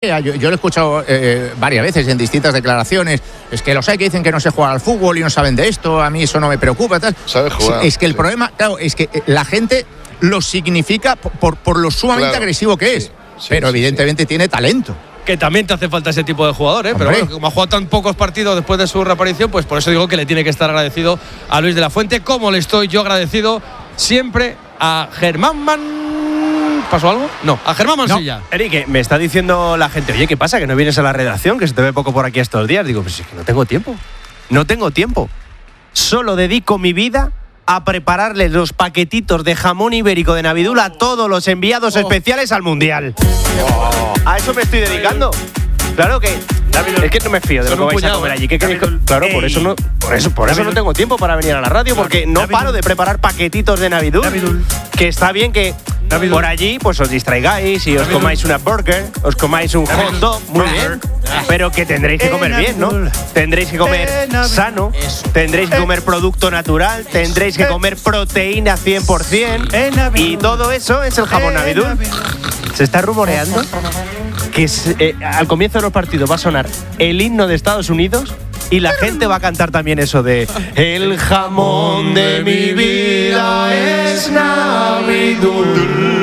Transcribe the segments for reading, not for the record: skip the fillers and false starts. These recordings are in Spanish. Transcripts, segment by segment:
Yo lo he escuchado varias veces en distintas declaraciones. Es que los hay que dicen que no se juega al fútbol y no saben de esto. A mí eso no me preocupa. Tal. Sabe jugar. Es que el problema, claro, es que la gente lo significa por lo sumamente agresivo que es. Pero evidentemente tiene talento. Que también te hace falta ese tipo de jugador, ¿eh? Pero bueno, como ha jugado tan pocos partidos después de su reaparición, pues por eso digo que le tiene que estar agradecido a Luis de la Fuente, como le estoy yo agradecido siempre a Germán ¿Pasó algo? No, a Germán Mansilla. No. Eric, me está diciendo la gente, oye, ¿qué pasa? Que no vienes a la redacción, que se te ve poco por aquí estos días. Digo, pues es que no tengo tiempo. No tengo tiempo. Solo dedico mi vida a prepararles los paquetitos de jamón ibérico de Navidul a todos los enviados especiales al Mundial. A eso me estoy dedicando. Claro que es que no me fío de lo que vais a comer allí. ¿Qué queréis? Claro, por eso no tengo tiempo para venir a la radio, porque no paro de preparar paquetitos de Navidul. Que está bien que por allí pues os distraigáis y os comáis una burger, os comáis un hot dog, muy bien. Pero que tendréis que comer bien, ¿no? Tendréis que comer sano, tendréis que comer producto natural, tendréis que comer proteína 100%. Y todo eso es el jamón Navidul. Se está rumoreando que al comienzo de los partidos va a sonar el himno de Estados Unidos y la gente va a cantar también eso de el jamón de mi vida es Navidul.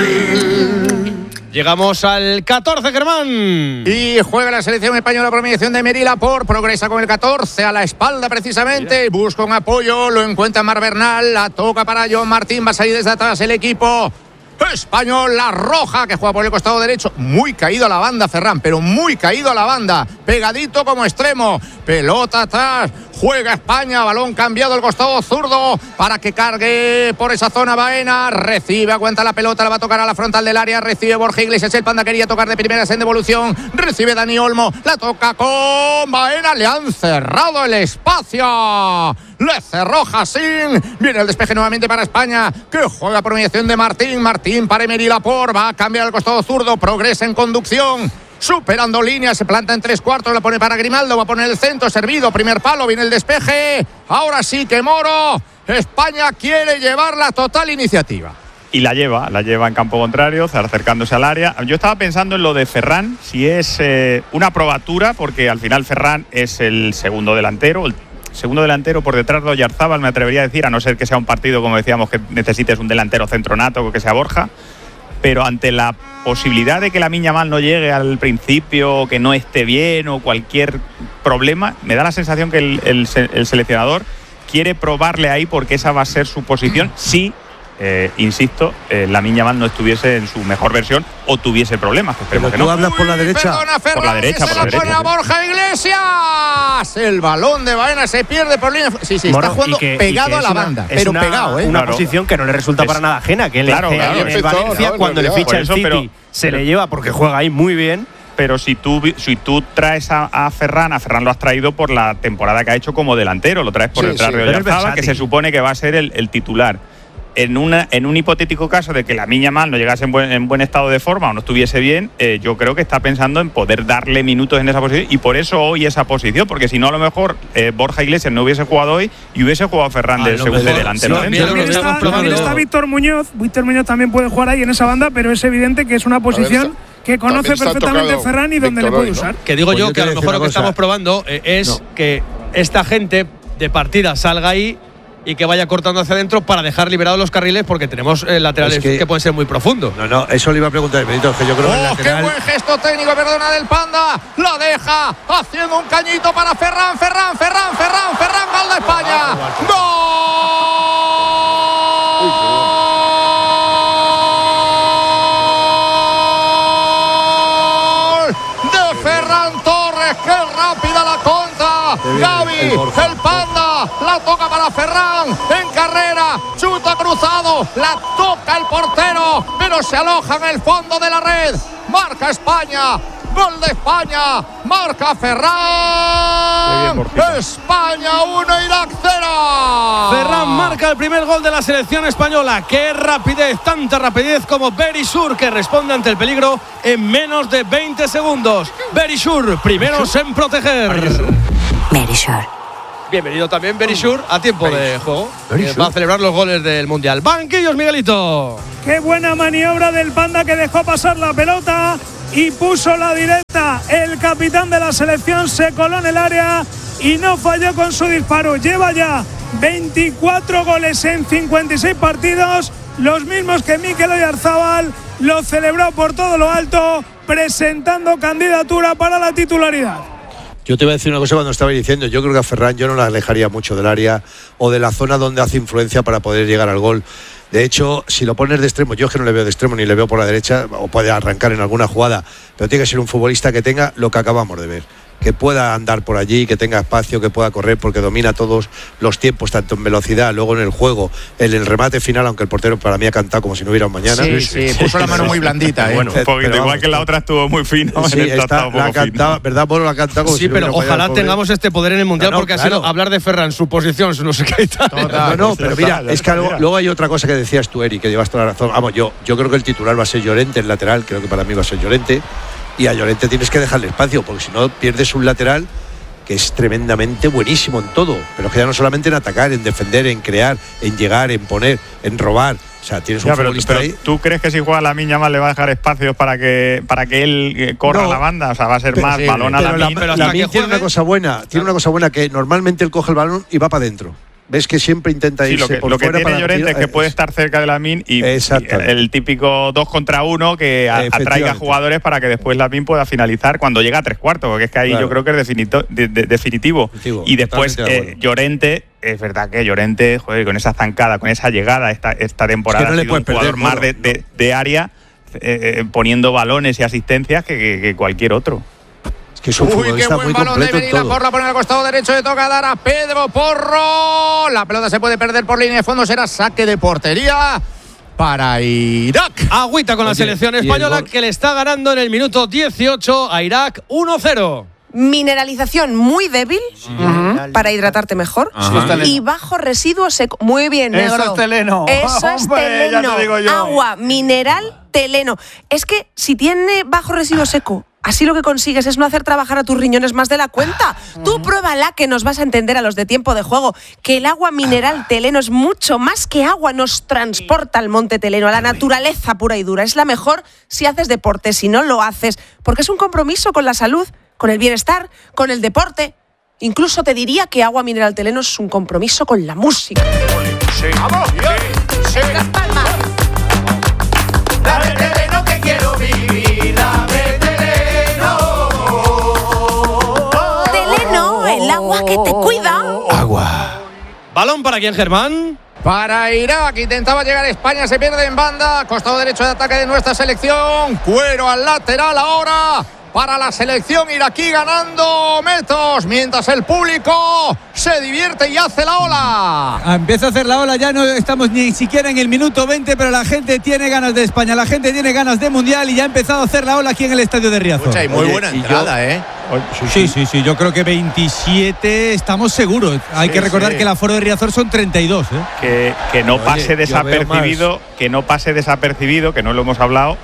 Llegamos al 14, Germán. Y juega la selección española por mediación de Emery Laporte. Progresa con el 14 a la espalda precisamente. Busca un apoyo, lo encuentra Mar Bernal. La toca para John Martín. Va a salir desde atrás el equipo español, la roja, que juega por el costado derecho. Muy caído a la banda, Ferran, pero muy caído a la banda. Pegadito como extremo. Pelota atrás. Juega España, balón cambiado al costado zurdo para que cargue por esa zona Baena. Recibe, aguanta la pelota, la va a tocar a la frontal del área. Recibe Borja Iglesias, el Panda quería tocar de primeras en devolución. Recibe Dani Olmo, la toca con Baena. Le han cerrado el espacio. Le cerró Jacín. Viene el despeje nuevamente para España, que juega por mediación de Martín. Martín para Emery Laporte, va a cambiar al costado zurdo. Progresa en conducción. Superando líneas, se planta en 3/4, la pone para Grimaldo, va a poner el centro, servido, primer palo, viene el despeje. Ahora sí que Moro, España quiere llevar la total iniciativa. Y la lleva en campo contrario, acercándose al área. Yo estaba pensando en lo de Ferran, si es una probatura, porque al final Ferran es el segundo delantero por detrás de Oyarzábal, me atrevería a decir, a no ser que sea un partido, como decíamos, que necesites un delantero centronato, que sea Borja. Pero ante la posibilidad de que Lamine Yamal no llegue al principio, que no esté bien o cualquier problema, me da la sensación que el seleccionador quiere probarle ahí, porque esa va a ser su posición si, insisto, Lamine Yamal no estuviese en su mejor versión o tuviese problemas. Esperemos que no. ¿Tú hablas por la derecha? Perdona, Ferran, por la derecha, por la derecha. Pone a Borja Iglesias. El balón de Baena se pierde por línea. Sí, Moro, está jugando pegado a la banda, pero pegado, ¿eh? Una posición que no le resulta para nada ajena, que él en el Valencia, cuando le ficha el City, se le lleva porque juega ahí muy bien. Pero si tú traes a Ferran lo has traído por la temporada que ha hecho como delantero, lo traes por detrás de Oyarzábal, que se supone que va a ser el titular. En un hipotético caso de que Lamine Yamal no llegase en buen estado de forma o no estuviese bien, yo creo que está pensando en poder darle minutos en esa posición, y por eso hoy esa posición, porque si no, a lo mejor Borja Iglesias no hubiese jugado hoy y hubiese jugado Ferran del segundo delantero. También está Víctor Muñoz. Víctor Muñoz también puede jugar ahí en esa banda, pero es evidente que es una posición que conoce perfectamente Ferran y donde le puede usar. Que digo yo que a lo mejor lo que estamos probando es que esta gente de partida salga ahí y que vaya cortando hacia adentro para dejar liberados los carriles, porque tenemos laterales que pueden ser muy profundos. No, eso le iba a preguntar el Benito, que yo creo que el lateral… ¡Qué buen gesto técnico, perdona, del Panda! La deja haciendo un cañito para Ferran, gol de España. ¡Gol de Ferran Torres! ¡Qué rápida la contra! Gavi, el Panda, la toca para Ferran, en carrera, chuta cruzado, la toca el portero, pero se aloja en el fondo de la red. Marca España, gol de España, marca Ferran. España 1, Irak 0. Ferran marca el primer gol de la selección española. Qué rapidez, tanta rapidez como Berisur, que responde ante el peligro en menos de 20 segundos. Berisur, primeros en proteger. Berisur. Bienvenido también Berisur a tiempo de juego. Va a celebrar los goles del Mundial. Banquillos, Miguelito. Qué buena maniobra del Panda, que dejó pasar la pelota y puso la directa. El capitán de la selección se coló en el área y no falló con su disparo. Lleva ya 24 goles en 56 partidos, los mismos que Mikel Oyarzabal. Lo celebró por todo lo alto, presentando candidatura para la titularidad. Yo te voy a decir una cosa cuando estaba diciendo, yo creo que a Ferran yo no la alejaría mucho del área o de la zona donde hace influencia para poder llegar al gol. De hecho, si lo pones de extremo, yo es que no le veo de extremo ni le veo por la derecha, o puede arrancar en alguna jugada, pero tiene que ser un futbolista que tenga lo que acabamos de ver. Que pueda andar por allí, que tenga espacio, que pueda correr, porque domina todos los tiempos, tanto en velocidad, luego en el juego, en el remate final, aunque el portero para mí ha cantado como si no hubiera un mañana. Sí, puso la mano muy blandita. Bueno, un poquito, igual que la otra estuvo muy fino. Sí, esta la ha cantado, ¿verdad? Bueno, la ha cantado como sí, si no pero hubiera ojalá fallado, tengamos este poder en el Mundial, porque ha sido hablar de Ferran, su posición, su no sé qué y tal. No, pero mira, es que luego hay otra cosa que decías tú, Eri, que llevas toda la razón. Vamos, yo creo que el titular va a ser Llorente, el lateral, creo que para mí va a ser Llorente. Y a Llorente tienes que dejarle espacio, porque si no pierdes un lateral que es tremendamente buenísimo en todo, pero que ya no solamente en atacar, en defender, en crear, en llegar, en poner, en robar. O sea, tienes un futbolista ahí. ¿Tú crees que si juega Lamine Yamal le va a dejar espacios para que él corra la banda? O sea, va a ser más balón a Lamine. Pero Lamine tiene una cosa buena, que normalmente él coge el balón y va para adentro. Ves que siempre intenta irse por fuera. Lo que tiene Llorente es que puede estar cerca de Lamine y el típico 2 contra 1 que atraiga jugadores para que después Lamine pueda finalizar cuando llega a 3/4, porque es que ahí yo creo que es definitivo. Y después Llorente, es verdad que Llorente, joder, con esa zancada, con esa llegada esta temporada, es que no ha sido un jugador más de área, poniendo balones y asistencias que cualquier otro. Que es un futbolista muy completo en todo. Porra pone al costado derecho, le toca dar a Pedro Porro. La pelota se puede perder por línea de fondo, será saque de portería para Irak. Agüita con la selección española, que le está ganando en el minuto 18 a Irak 1-0. Mineralización muy débil para hidratarte mejor y bajo residuo seco. Muy bien, negro. Eso es teleno. Eso es teleno. Ya te digo yo. Agua mineral teleno. Es que si tiene bajo residuo seco, así lo que consigues es no hacer trabajar a tus riñones más de la cuenta. Tú pruébala, que nos vas a entender a los de Tiempo de Juego que el agua mineral teleno es mucho más que agua. Nos transporta al monte teleno, a la naturaleza pura y dura. Es la mejor si haces deporte, si no lo haces, porque es un compromiso con la salud, con el bienestar, con el deporte. Incluso te diría que agua mineral teleno es un compromiso con la música. Sí. ¡Vamos! Sí. Las palmas. Dame teleno que quiero vivir, dame teleno. Teleno, el agua que te cuida. Agua. ¿Balón para quién, Germán? Para Irak, intentaba llegar a España, se pierde en banda, costado derecho de ataque de nuestra selección, Cuero al lateral ahora para la selección iraquí, ganando metros, mientras el público se divierte y hace la ola. Empieza a hacer la ola, ya no estamos ni siquiera en el minuto 20, pero la gente tiene ganas de España, la gente tiene ganas de Mundial y ya ha empezado a hacer la ola aquí en el estadio de Riazor. Escucha, y muy buena entrada, Sí, yo creo que 27 estamos seguros. Hay que recordar que el aforo de Riazor son 32. Que no pase desapercibido, que no lo hemos hablado,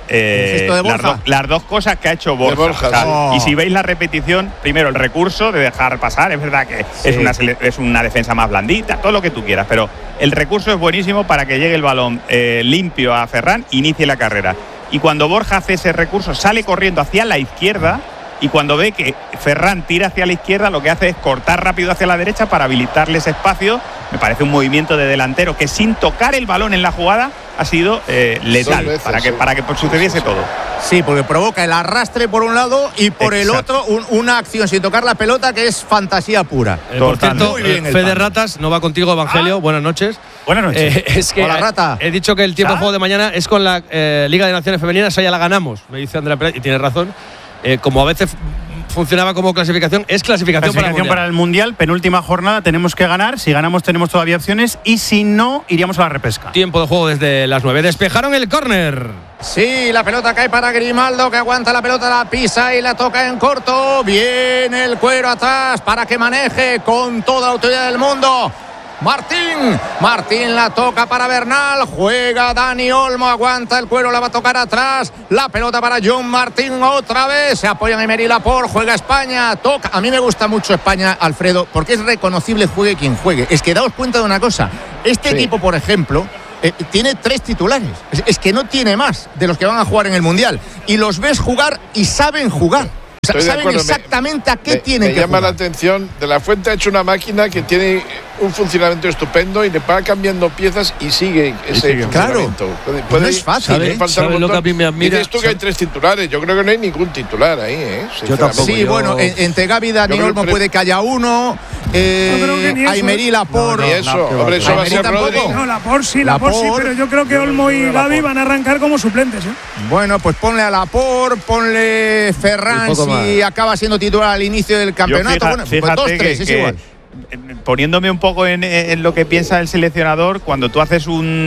las dos cosas que ha hecho Borja. O sea, y si veis la repetición, primero el recurso de dejar pasar, es verdad que es una defensa más blandita, todo lo que tú quieras, pero el recurso es buenísimo para que llegue el balón limpio a Ferran, inicie la carrera. Y cuando Borja hace ese recurso, sale corriendo hacia la izquierda, y cuando ve que Ferran tira hacia la izquierda, lo que hace es cortar rápido hacia la derecha para habilitarle ese espacio. Me parece un movimiento de delantero que sin tocar el balón en la jugada ha sido letal para que sucediese todo. Sí, porque provoca el arrastre por un lado y por el otro una acción sin tocar la pelota que es fantasía pura. Por cierto, Fede Ratas, no va contigo, Evangelio. Buenas noches. Buenas noches. Es que hola, Rata. He dicho que el tiempo de juego de mañana es con la Liga de Naciones Femeninas, esa ya la ganamos, me dice Andrea Pérez, y tiene razón. Como a veces funcionaba como clasificación, es clasificación para el Mundial. Penúltima jornada, tenemos que ganar. Si ganamos tenemos todavía opciones y si no, iríamos a la repesca. Tiempo de juego desde las 9. Despejaron el córner. Sí, la pelota cae para Grimaldo, que aguanta la pelota, la pisa y la toca en corto. Viene el Cuero atrás para que maneje con toda la autoridad del mundo Martín la toca para Bernal, juega Dani Olmo, aguanta el Cuero, la va a tocar atrás, la pelota para John Martín otra vez, se apoyan en Emery Laporte, juega España, toca. A mí me gusta mucho España, Alfredo, porque es reconocible juegue quien juegue. Es que daos cuenta de una cosa, este equipo, por ejemplo, tiene 3 titulares. Es que no tiene más de los que van a jugar en el Mundial. Y los ves jugar y saben jugar. O sea, saben exactamente a qué tienen que jugar. Me llama la atención, De la Fuente ha hecho una máquina que tiene un funcionamiento estupendo y le va cambiando piezas y sigue ese funcionamiento. Claro, no es fácil. ¿Sabes lo que a mí me admira? Dices tú que hay 3 titulares, yo creo que no hay ningún titular ahí, Yo tampoco. Sí, bueno, entre Gavi y Dani Olmo puede que haya uno. Aymerí, Laporte. Y eso, hombre, eso va a ser Rodri. No, Laporte sí, pero yo creo que Olmo y Gavi van a arrancar como suplentes. Bueno, pues ponle a Laporte, ponle Ferran si acaba siendo titular al inicio del campeonato. Fíjate, pues 2-3, es igual. Poniéndome un poco en lo que piensa el seleccionador, cuando tú haces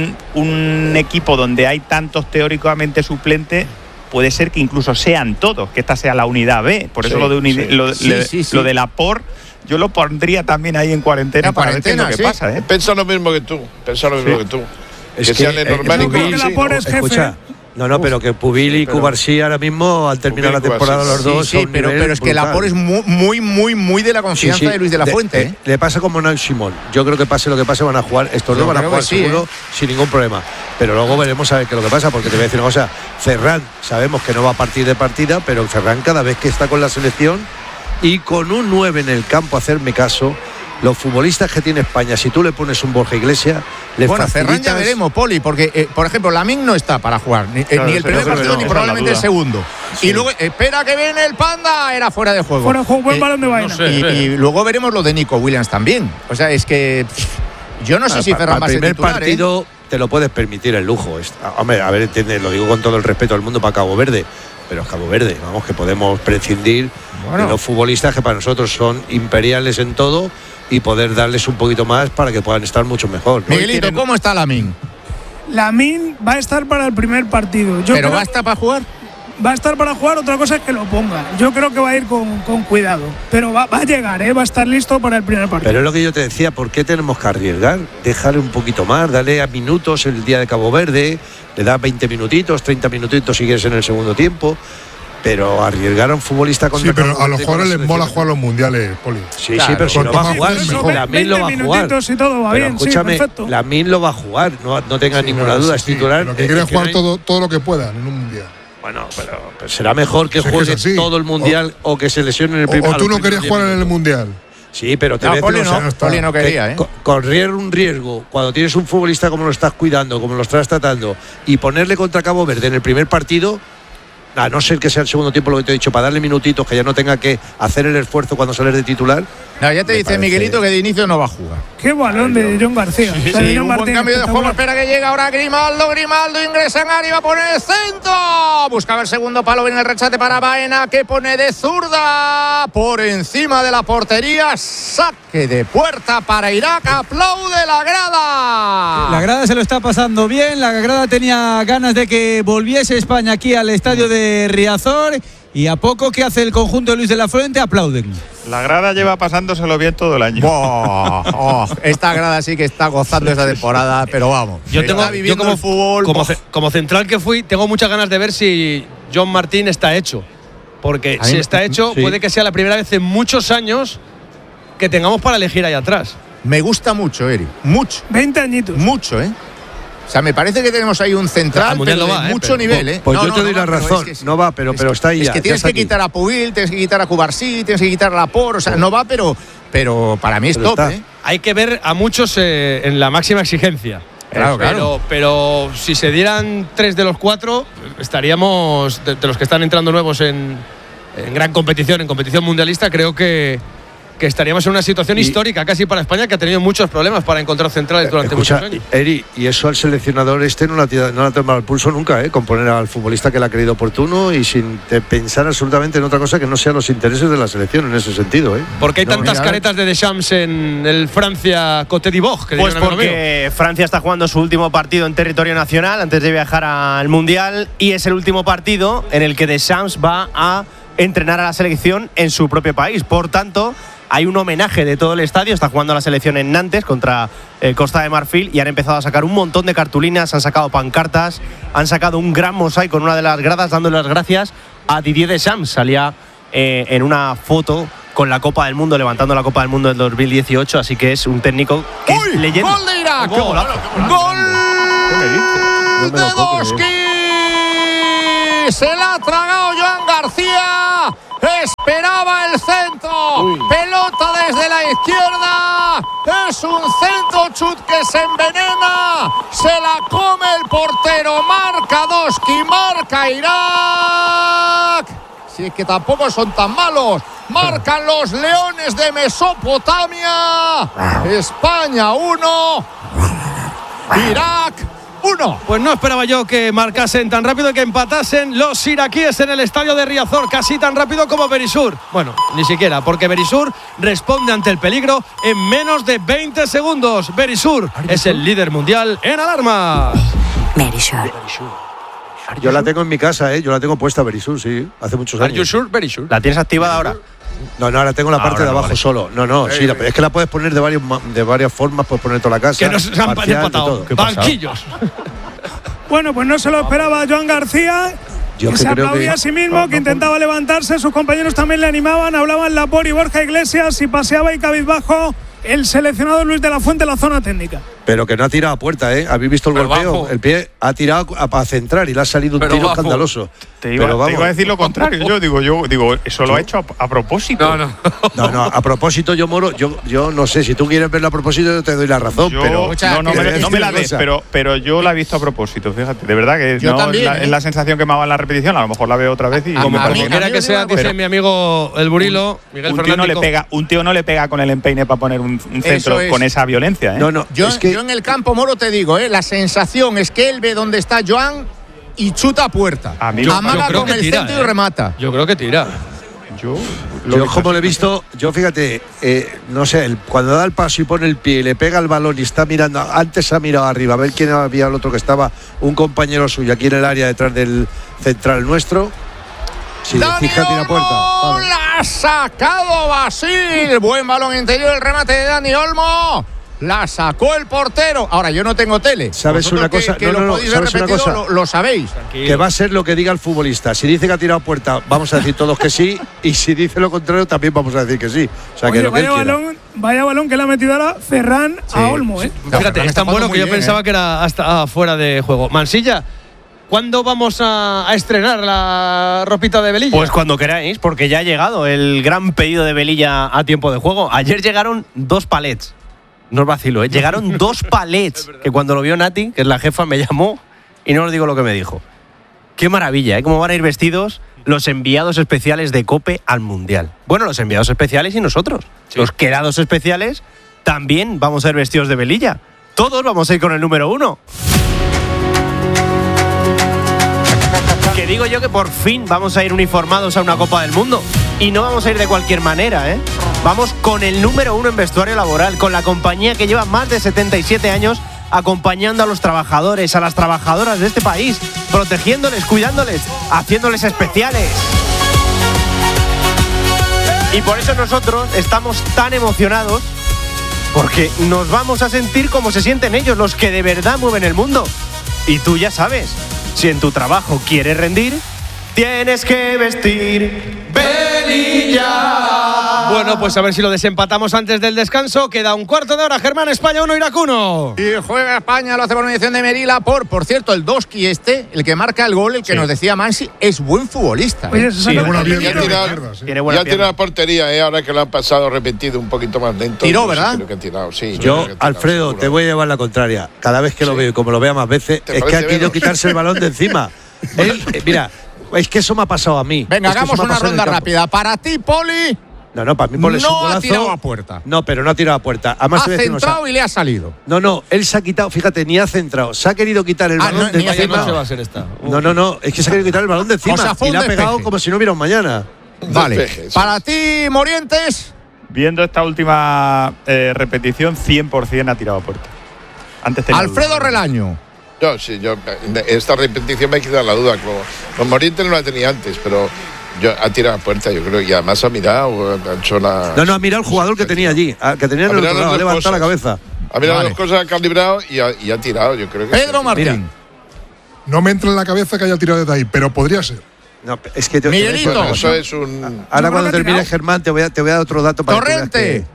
un equipo donde hay tantos teóricamente suplentes, puede ser que incluso sean todos, que esta sea la unidad B. Por eso lo de Laporte, yo lo pondría también ahí en cuarentena para ver qué es lo que pasa. Piensa lo mismo que tú. Es que sea normal y Laporte es jefe. Escucha, no, pero que Pubil y Cubarsí ahora mismo han terminado la temporada los dos. Sí, pero es que Laporte es muy de la confianza de Luis de la Fuente. Le pasa como Unai Simón. Yo creo que pase lo que pase, van a jugar. Estos dos van a jugar seguro, sin ningún problema. Pero luego veremos a ver qué es lo que pasa, porque te voy a decir una cosa. Ferran, sabemos que no va a partir de partida, pero Ferran cada vez que está con la selección y con un 9 en el campo, hacerme caso, los futbolistas que tiene España, si tú le pones un Borja Iglesias, le facilitas. Ferran ya veremos, Poli, porque, por ejemplo, Lamine no está para jugar, ni el primer partido, ni probablemente el segundo. Sí. Y luego, espera que viene el Panda, era fuera de juego. Fuera de juego, buen balón de vaina. Y luego veremos lo de Nico Williams también. O sea, es que yo no sé si Ferran va a ser titular. El primer partido te lo puedes permitir el lujo. Hombre, a ver, entiende, lo digo con todo el respeto del mundo para Cabo Verde, pero es Cabo Verde, vamos, que podemos prescindir de los futbolistas que para nosotros son imperiales en todo y poder darles un poquito más para que puedan estar mucho mejor, ¿no? Miguelito, ¿cómo está Lamine? Lamine va a estar para el primer partido. ¿Pero va a estar para jugar? Va a estar para jugar, otra cosa es que lo ponga. Yo creo que va a ir con cuidado. Pero va a llegar, va a estar listo para el primer partido. Pero es lo que yo te decía, ¿por qué tenemos que arriesgar? Dejarle un poquito más, dale a minutos el día de Cabo Verde, le da 20 minutitos, 30 minutitos si quieres en el segundo tiempo. Pero arriesgar a un futbolista contra. Sí, pero a los jugadores les mola jugar los mundiales, Poli. Sí, pero si no va a jugar, Lamine lo va a jugar. Y todo va bien, escúchame, Lamine lo va a jugar, no tengas ninguna duda, es titular. Lo que quiere jugar todo lo que pueda en un mundial. Bueno, pero será mejor que juegue todo el mundial o que se lesione en el primer. O tú no querías jugar en el mundial. Sí, pero te Poli no quería, correr un riesgo cuando tienes un futbolista como lo estás cuidando, como lo estás tratando, y ponerle contra Cabo Verde en el primer partido. A no ser que sea el segundo tiempo, lo que te he dicho, para darle minutitos, que ya no tenga que hacer el esfuerzo cuando sales de titular. No, ya te dice Miguelito que de inicio no va a jugar. Qué balón de John García. Un buen cambio de juego. Espera que llega ahora Grimaldo ingresa en área y va a poner el centro. Buscaba el segundo palo, viene el rechate para Baena, que pone de zurda por encima de la portería. Saque de puerta para Irak. Aplaude la grada. La grada se lo está pasando bien. La grada tenía ganas de que volviese España aquí al estadio de Riazor, y a poco que hace el conjunto de Luis de la Fuente aplauden. La grada lleva pasándoselo bien todo el año. Esta grada sí que está gozando esta temporada, pero vamos. Yo como el fútbol. Como central que fui, tengo muchas ganas de ver si John Martín está hecho. Porque si está hecho, puede que sea la primera vez en muchos años que tengamos para elegir ahí atrás. Me gusta mucho, Eri. Mucho. 20 añitos. Mucho, O sea, me parece que tenemos ahí un central pero de mucho nivel, Pues yo te doy la razón. No va, pero está ahí. Es que tienes que quitar a Pubil, tienes que quitar a Cubarsí, tienes que quitar a Laporte. O sea, no va, pero para mí es top, Hay que ver a muchos en la máxima exigencia. Claro. Pero si se dieran 3 de los 4, estaríamos, de los que están entrando nuevos en gran competición, en competición mundialista, creo que estaríamos en una situación histórica casi para España, que ha tenido muchos problemas para encontrar centrales durante muchos años. Eri, y eso al seleccionador no le ha tomado el pulso nunca, con poner al futbolista que le ha creído oportuno y sin pensar absolutamente en otra cosa que no sean los intereses de la selección en ese sentido. ¿Por qué hay tantas caretas de Deschamps en el Francia-Côte d'Ivoire? Pues porque Francia está jugando su último partido en territorio nacional antes de viajar al Mundial, y es el último partido en el que Deschamps va a entrenar a la selección en su propio país. Por tanto, hay un homenaje de todo el estadio. Está jugando la selección en Nantes contra Costa de Marfil y han empezado a sacar un montón de cartulinas, han sacado pancartas, han sacado un gran mosaico en una de las gradas dándole las gracias a Didier Deschamps. Salía en una foto con la Copa del Mundo, levantando la Copa del Mundo del 2018, así que es un técnico que es leyenda. ¡Gol de Irak! ¡Gol! me dices? No me lo puedo creer. Se la ha tragado Joan García. Esperaba el centro. Uy. Pelota desde la izquierda. Es un centro chut que se envenena. Se la come el portero. Marca Doski. Marca Irak. Si es que tampoco son tan malos. Marcan los Leones de Mesopotamia. España 1. Irak 1. Pues no esperaba yo que marcasen tan rápido y que empatasen los iraquíes en el estadio de Riazor, casi tan rápido como Berisur. Bueno, ni siquiera, porque Berisur responde ante el peligro en menos de 20 segundos. Berisur es el líder mundial en alarma. Berisur. Yo la tengo en mi casa, yo la tengo puesta Berisur, sí, hace muchos años. Are you sure, Berisur? ¿La tienes activada ahora? No, ahora tengo la parte Ahora de no, abajo vale. solo. No, sí, es que la puedes poner de varias formas, puedes poner toda la casa. Que nos han parcial, de empatado. todo. Banquillos. Bueno, pues no se lo esperaba Joan García. Yo Que es que se creo aplaudía que a sí mismo, que intentaba levantarse, sus compañeros también le animaban, hablaban Laporte y Borja Iglesias y paseaba y cabizbajo el seleccionado Luis de la Fuente en la zona técnica. Pero que no ha tirado a puerta, ¿Habéis visto el Pero golpeo? bajo. El pie ha tirado a centrar y le ha salido un Pero tiro bajo. escandaloso. Te iba a decir lo contrario. Yo digo, eso lo ha hecho a propósito. No, a propósito, yo Moro, yo no sé, si tú quieres verlo a propósito, yo te doy la razón, Yo- pero no me la des, pero yo la he visto a propósito, fíjate. De verdad que Yo no también, es la sensación que me ha dado en la repetición. A lo mejor la veo otra vez y Como me parece como que quiera que sea, dice mi amigo el Burilo, Miguel un tío, Fernández. un tío no le pega con el empeine para poner un centro es. con esa violencia. No, Yo, es que yo en el campo, Moro, te digo, la sensación es que él ve dónde está Joan y chuta a puerta. A mí Amaga creo con que el tira, centro y remata. Yo creo que tira. yo como lo he visto, yo fíjate, no sé, cuando da el paso y pone el pie y le pega el balón y está mirando, antes ha mirado arriba a ver quién había el otro que estaba, un compañero suyo aquí en el área detrás del central nuestro. Si le fija, tira a puerta. Vale. La ha sacado Basil. Buen balón interior, el remate de Dani Olmo. La sacó el portero. Ahora, yo no tengo tele. ¿Sabes Vosotros una cosa? Que lo podéis ver ¿sabes una repetido, cosa? lo sabéis. Que va a ser lo que diga el futbolista. Si dice que ha tirado a puerta, vamos a decir todos que sí. Y si dice lo contrario, también vamos a decir que sí. O sea, Oye, que lo que él quiera. vaya balón que le ha metido ahora Ferran a Olmo, Fíjate, es tan bueno que yo pensaba que era hasta fuera de juego. Mansilla, ¿cuándo vamos a estrenar la ropita de Velilla? Pues cuando queráis, porque ya ha llegado el gran pedido de Velilla a tiempo de juego. Ayer llegaron 2 palets. No os vacilo, llegaron 2 palets. Que cuando lo vio Nati, que es la jefa, me llamó y no os digo lo que me dijo. Qué maravilla, cómo van a ir vestidos los enviados especiales de COPE al Mundial. Bueno, los enviados especiales y nosotros. Sí. Los quedados especiales también vamos a ir vestidos de Velilla. Todos vamos a ir con el número 1. Que digo yo que por fin vamos a ir uniformados a una Copa del Mundo. Y no vamos a ir de cualquier manera, Vamos con el número 1 en vestuario laboral, con la compañía que lleva más de 77 años acompañando a los trabajadores, a las trabajadoras de este país, protegiéndoles, cuidándoles, haciéndoles especiales. Y por eso nosotros estamos tan emocionados, porque nos vamos a sentir como se sienten ellos, los que de verdad mueven el mundo. Y tú ya sabes, si en tu trabajo quieres rendir, tienes que vestir Velilla. Bueno, pues a ver si lo desempatamos antes del descanso. Queda un cuarto de hora. Germán, España 1, Irak 1. Y juega España, lo hace por mediación de Merila. Por cierto, el Doski el que marca el gol, el que nos decía Mansi, es buen futbolista. Oye, Tiene buena Ya pierna. tiene la portería, ahora que lo han pasado repetido un poquito más lento. Tiró, ¿verdad? Creo que ha tirado, sí. Yo, Alfredo, te voy a llevar la contraria. Cada vez que lo veo y como lo vea más veces, es que ha querido quitarse el balón de encima. Mira, es que eso me ha pasado a mí. Venga, es que hagamos una ronda rápida. Para ti, Poli. No, para mí Poli es un No golazo. ha tirado a puerta. No, pero no ha tirado a puerta. Además, Ha te voy a decir una centrado cosa. y le ha salido. No, él se ha quitado, fíjate, ni ha centrado. Se ha querido quitar el balón de encima. No se va a ser esta. No, es que se ha querido quitar el balón de encima. O sea, fue y un le ha pegado despeje. como si no hubiera un mañana. Vale. Despeje, sí. Para ti, Morientes. Viendo esta última repetición, 100% ha tirado a puerta. Antes tenía Alfredo dudas. Relaño. Yo esta repetición me ha quitado la duda. Con Morientes no la tenía antes, pero ha tirado a puerta, yo creo, y además ha mirado, ha hecho la. No, ha mirado el jugador que tenía allí, que tenía en el otro lado, ha levantado la cabeza. Ha mirado las cosas, ha calibrado y ha tirado, yo creo que. Pedro Martín. Mira. No me entra en la cabeza que haya tirado desde ahí, pero podría ser. No, es que Miguelito. Bueno, eso es un. Ahora Yo cuando creo que ha termine tirado. Germán te voy a dar otro dato para que veas Torrente. que-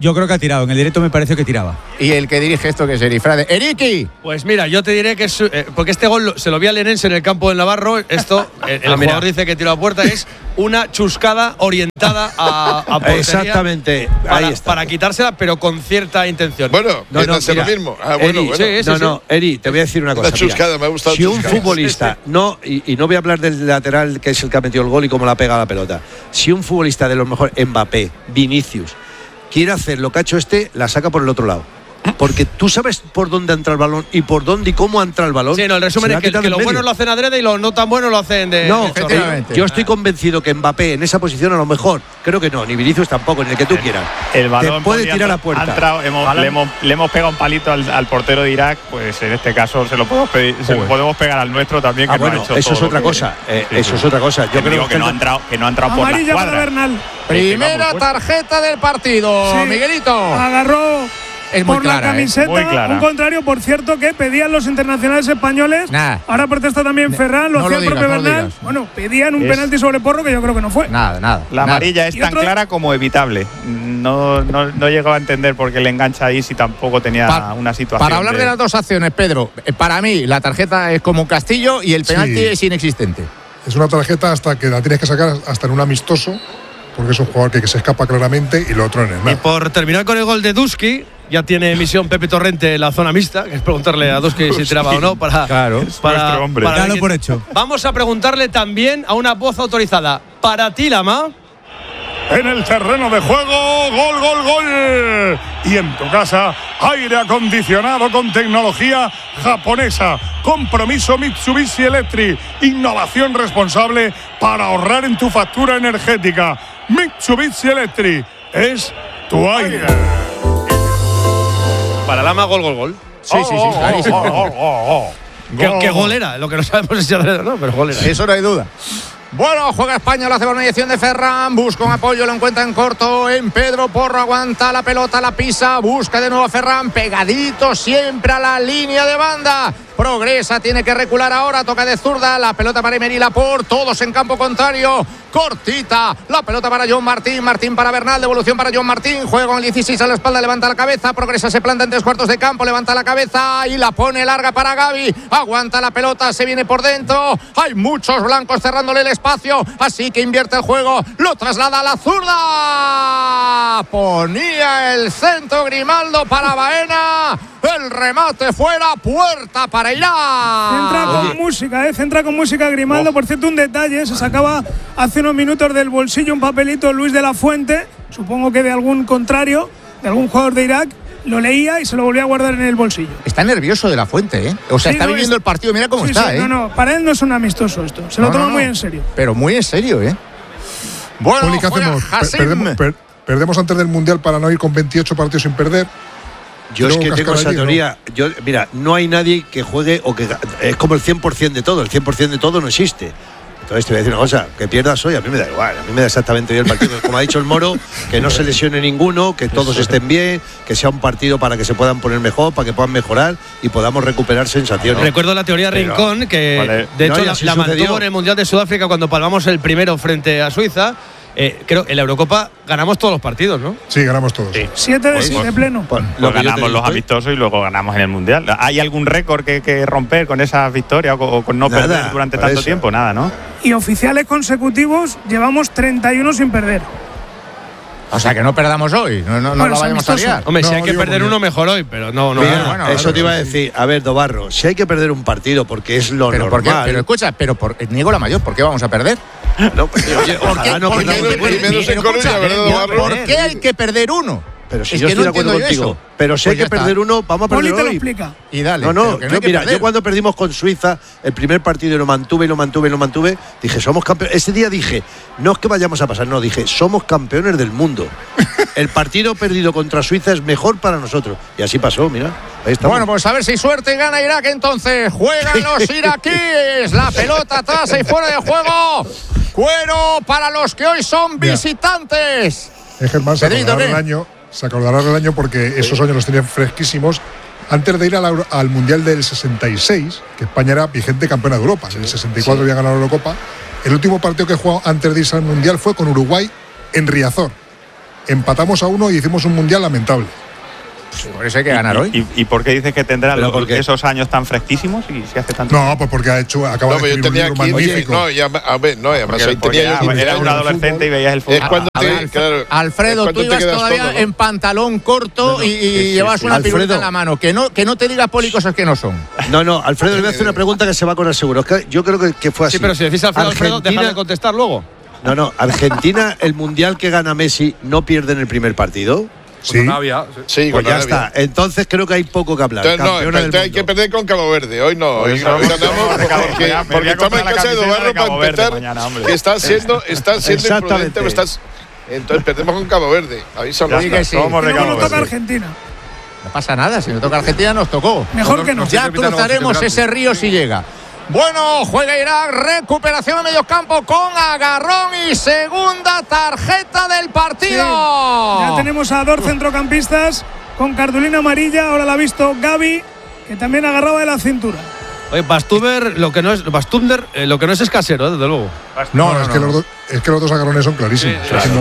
Yo creo que ha tirado. En el directo me pareció que tiraba. Y el que dirige esto, que es Erifrade. ¡Eriki! Pues mira, yo te diré que es. Porque este gol se lo vi a Lenense en el campo del Navarro. Esto, el jugador dice que tiró a puerta. Es una chuscada orientada a portería. Exactamente. Ahí está. Para quitársela, pero con cierta intención. Bueno, no hace lo mismo. Eri, Eri, te voy a decir una cosa. La chuscada, me ha gustado. Si un futbolista, no, y no voy a hablar del lateral que es el que ha metido el gol y cómo la pega la pelota. Si un futbolista de los mejores, Mbappé, Vinicius, quiere hacer lo que ha hecho la saca por el otro lado. Porque tú sabes por dónde entra el balón y por dónde y cómo entra el balón. Sí, no, el resumen es que los buenos lo hacen adrede y los no tan buenos lo hacen de. No, efectivamente. Yo estoy convencido que Mbappé en esa posición a lo mejor, creo que no, ni Vinicius tampoco, ni el que tú quieras. El balón te puede tirar a puerta. Le hemos pegado un palito al portero de Irak, pues en este caso se lo podemos pegar al nuestro también. Que bueno, no ha hecho eso es otra cosa. Eso es otra cosa. Yo creo que no ha entrado por la amarilla para Bernal. Primera tarjeta del partido, sí. Miguelito. Agarró por la camiseta, un contrario, por cierto, que pedían los internacionales españoles. Ahora protesta también Ferran, lo hacía el propio Bernal. Bueno, pedían un penalti sobre Porro que yo creo que no fue. La amarilla es tan clara como evitable. No llegó a entender por qué le engancha ahí si tampoco tenía una situación. Para hablar de las dos acciones, Pedro, para mí la tarjeta es como un castillo y el penalti es inexistente. Es una tarjeta hasta que la tienes que sacar hasta en un amistoso, porque es un jugador que se escapa claramente y lo otro en el mar. Y por terminar con el gol de Duski, ya tiene emisión Pepe Torrente en la zona mixta, que es preguntarle a Duski si tiraba o no para darlo por hecho. Vamos a preguntarle también a una voz autorizada. Para ti, Lama. En el terreno de juego, gol. Y en tu casa, aire acondicionado con tecnología japonesa. Compromiso Mitsubishi Electric. Innovación responsable para ahorrar en tu factura energética. Mitsubishi Electric es tu aire. Para Lama, gol. Sí, clarísimo. ¿Qué gol era? Lo que no sabemos es si era, no, pero gol era. Eso no hay duda. Bueno, juega España, lo hace por mediación de Ferran, busca un apoyo, lo encuentra en corto, en Pedro Porro, aguanta la pelota, la pisa, busca de nuevo a Ferran, pegadito siempre a la línea de banda. Progresa, tiene que recular ahora, toca de zurda, la pelota para Emery Laporte, todos en campo contrario, cortita, la pelota para John Martín, Martín para Bernal, devolución para John Martín, juega con el 16 a la espalda, levanta la cabeza, Progresa, se planta en 3/4 de campo, levanta la cabeza y la pone larga para Gavi, aguanta la pelota, se viene por dentro, hay muchos blancos cerrándole el espacio, así que invierte el juego, lo traslada a la zurda, ponía el centro Grimaldo para Baena, el remate fuera, puerta para Irán. Centra con música Grimaldo. Por cierto, un detalle, se sacaba hace unos minutos del bolsillo un papelito Luis de la Fuente, supongo que de algún contrario, de algún jugador de Irak, lo leía y se lo volvía a guardar en el bolsillo. Está nervioso de la Fuente, ¿eh? O sea, está viviendo el partido, mira cómo está, ¿eh? No, para él no es un amistoso esto, se lo toma muy en serio. Pero muy en serio, ¿eh? Bueno, Poli, ¿qué hacemos? ¿Perdemos antes del Mundial para no ir con 28 partidos sin perder? Yo es que tengo esa teoría. Mira, no hay nadie que juegue o que es como el 100% de todo. El 100% de todo no existe. Entonces te voy a decir una cosa, que pierdas hoy, a mí me da igual, a mí me da exactamente bien el partido. Como ha dicho el Moro, que no se lesione ninguno, que todos estén bien, que sea un partido para que se puedan poner mejor, para que puedan mejorar y podamos recuperar sensaciones. Recuerdo la teoría Rincón, que de hecho la mantuvo en el Mundial de Sudáfrica cuando palmamos el primero frente a Suiza. Creo en la Eurocopa ganamos todos los partidos, ¿no? Sí, ganamos todos. 7 de 7 pleno. Pues ganamos los amistosos y luego ganamos en el Mundial. ¿Hay algún récord que romper con esas victorias o con no perder durante tanto tiempo? Nada, ¿no? Y oficiales consecutivos llevamos 31 sin perder. O sea, que no perdamos hoy, no la vayamos a liar. Hombre, si hay que perder uno, mejor hoy, pero no. Mira, eso te iba a decir. A ver, Dobarro, si hay que perder un partido porque es lo normal. Pero escucha, Niego la Mayor, ¿por qué vamos a perder? No, ¿Por qué hay que perder uno? Pero si yo estoy de acuerdo contigo. Pero si hay que perder uno, vamos a perder hoy. Y dale. Yo cuando perdimos con Suiza, el primer partido y lo mantuve, dije, somos campeones. Ese día dije, no es que vayamos a pasar, no, dije, somos campeones del mundo. El partido perdido contra Suiza es mejor para nosotros. Y así pasó, mira. Ahí estamos. Bueno, pues a ver si suerte gana Irak entonces. Juegan los iraquíes. La pelota atrás y fuera de juego. Cuero para los que hoy son visitantes. Germán, se acordará del año porque esos años los tenían fresquísimos. Antes de ir al Mundial del 66, que España era vigente campeona de Europa, en el 64 había ganado la Eurocopa, el último partido que jugó antes de irse al Mundial fue con Uruguay en Riazor. empatamos a 1 y hicimos un mundial lamentable. Por eso hay que ganar hoy. ¿Y por qué dices que tendrá esos años tan fresquísimo y si hace tanto? No, pues porque acaba de escribir un libro magnífico. Además ahí tenía yo eras un adolescente y veías el fútbol. Alfredo, tú ibas todavía en pantalón corto y llevas una piruleta en la mano. Que no te digas, Poli, cosas que no son. No, Alfredo, le voy a hacer una pregunta que se va con el seguro. Es que yo creo que fue así. Sí, pero si decís Alfredo, deja de contestar luego. No, Argentina, el mundial que gana Messi, ¿no pierde en el primer partido? Sí, pues ya está. Entonces creo que hay poco que hablar. Entonces hay que perder con Cabo Verde. Hoy no. Hoy ganamos porque estamos en casa de Dobarro para empezar. Que está siendo imprudente. Entonces perdemos con Cabo Verde. Avísalo. Somos de Cabo Verde. Argentina. No pasa nada. Si nos toca Argentina, nos tocó. Mejor que no. Ya cruzaremos ese río si llega. Bueno, juega Irak, recuperación de mediocampo con agarrón y segunda tarjeta del partido. Sí. Ya tenemos a dos centrocampistas con cartulina amarilla, ahora la ha visto Gavi, que también agarraba de la cintura. Oye, Bastuber, lo que no es casero, desde luego. No, es que los dos agarrones son clarísimos.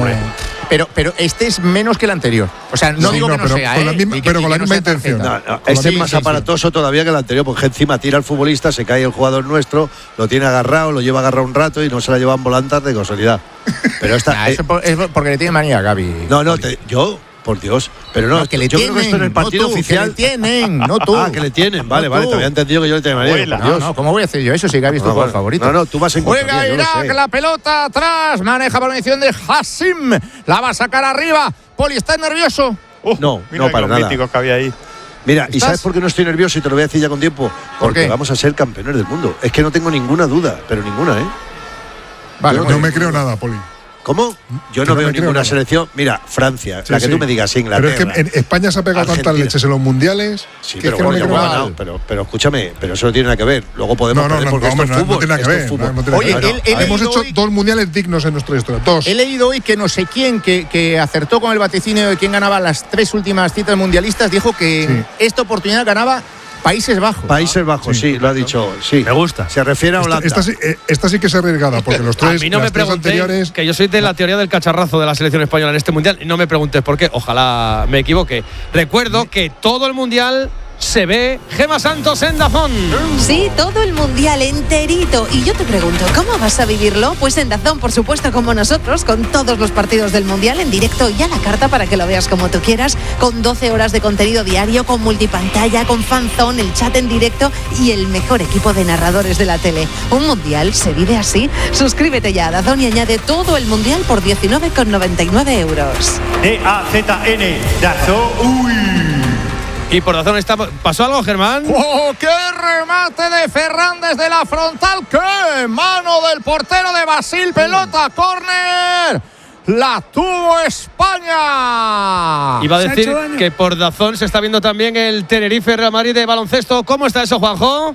Pero este es menos que el anterior. O sea, no digo que no sea, pero con la misma intención. Este es más aparatoso todavía que el anterior, porque encima tira al futbolista, se cae el jugador nuestro, lo tiene agarrado, lo lleva agarrado un rato y no se la llevan volantas de casualidad. Pero esta eso es porque le tiene manía a Gavi. Yo, por Dios, pero no, que le yo tienen, creo que esto en el partido oficial. Que le tienen, no tú. Que le tienen, vale, te había entendido que yo le tenía manía. No, ¿cómo voy a hacer yo eso si Gavi es tu jugador favorito? No, tú vas en contra. Juega Irak, la pelota atrás, maneja por medición de Hassim, la va a sacar arriba. Poli, ¿estás nervioso? No, para nada. Míticos que había ahí. Mira, ¿y sabes por qué no estoy nervioso? Y te lo voy a decir ya con tiempo. Porque vamos a ser campeones del mundo. Es que no tengo ninguna duda, pero ninguna, ¿eh? Vale, no me creo nada, Poli. ¿Cómo? Yo no veo ninguna selección. Mira, Francia, la que tú me digas, Inglaterra. Pero es que en España se ha pegado tantas leches en los mundiales. Sí, pero bueno, pero escúchame, pero eso no tiene nada que ver. Luego podemos perder porque esto es fútbol. No tiene nada que ver. Oye, hemos hecho 2 mundiales dignos en nuestra historia. 2. He leído hoy que no sé quién que acertó con el vaticinio de quién ganaba las 3 últimas citas mundialistas, dijo que esta oportunidad ganaba Países Bajos. Países Bajos, sí, lo ha dicho. Sí, me gusta. Se refiere a Holanda. Esta sí que es arriesgada, porque los tres, a mí no me anteriores. Que yo soy de la teoría del cacharrazo de la selección española en este mundial y no me preguntes por qué. Ojalá me equivoque. Recuerdo que todo el mundial se ve Gemma Santos en DAZN. Sí, todo el mundial enterito. Y yo te pregunto, ¿cómo vas a vivirlo? Pues en DAZN, por supuesto, como nosotros, con todos los partidos del mundial en directo y a la carta para que lo veas como tú quieras, con 12 horas de contenido diario, con multipantalla, con fanzone, el chat en directo y el mejor equipo de narradores de la tele. ¿Un mundial se vive así? Suscríbete ya a DAZN y añade todo el mundial por 19,99 euros. DAZN, DAZN. Y por razón ¿pasó algo, Germán? ¡Oh, qué remate de Ferran desde la frontal! ¡Qué mano del portero de Basil! ¡Pelota, córner! ¡La tuvo España! Iba a decir que por DAZN se está viendo también el Tenerife Real Madrid de baloncesto. ¿Cómo está eso, Juanjo?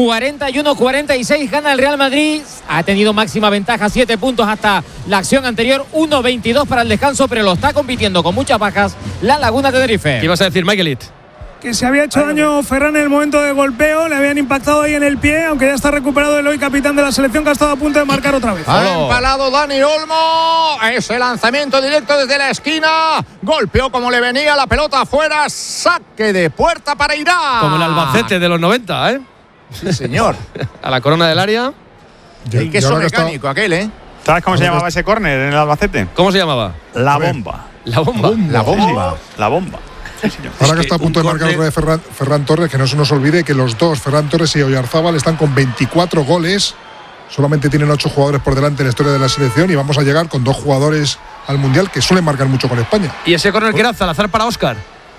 41-46 gana el Real Madrid. Ha tenido máxima ventaja, 7 puntos hasta la acción anterior. 1-22 para el descanso, pero lo está compitiendo con muchas bajas la Laguna Tenerife. ¿Qué ibas a decir, Michaelit? Que se había hecho daño Ferran en el momento de golpeo, le habían impactado ahí en el pie, aunque ya está recuperado el hoy capitán de la selección, que ha estado a punto de marcar otra vez. Ha empalado Dani Olmo, ese lanzamiento directo desde la esquina, golpeó como le venía la pelota afuera, saque de puerta para Irak. Como el Albacete de los 90, ¿eh? Sí, señor. A la corona del área. El queso mecánico aquel, ¿eh? ¿Sabes cómo se llamaba ese córner en el Albacete? ¿Cómo se llamaba? La bomba. La bomba. La bomba. La bomba. Ahora que está a punto de marcar otra vez Ferran Torres, que no se nos olvide que los dos, Ferran Torres y Oyarzábal, están con 24 goles. Solamente tienen 8 jugadores por delante en la historia de la selección y vamos a llegar con 2 jugadores al Mundial que suelen marcar mucho con España. ¿Y ese córner que era Salazar para Óscar?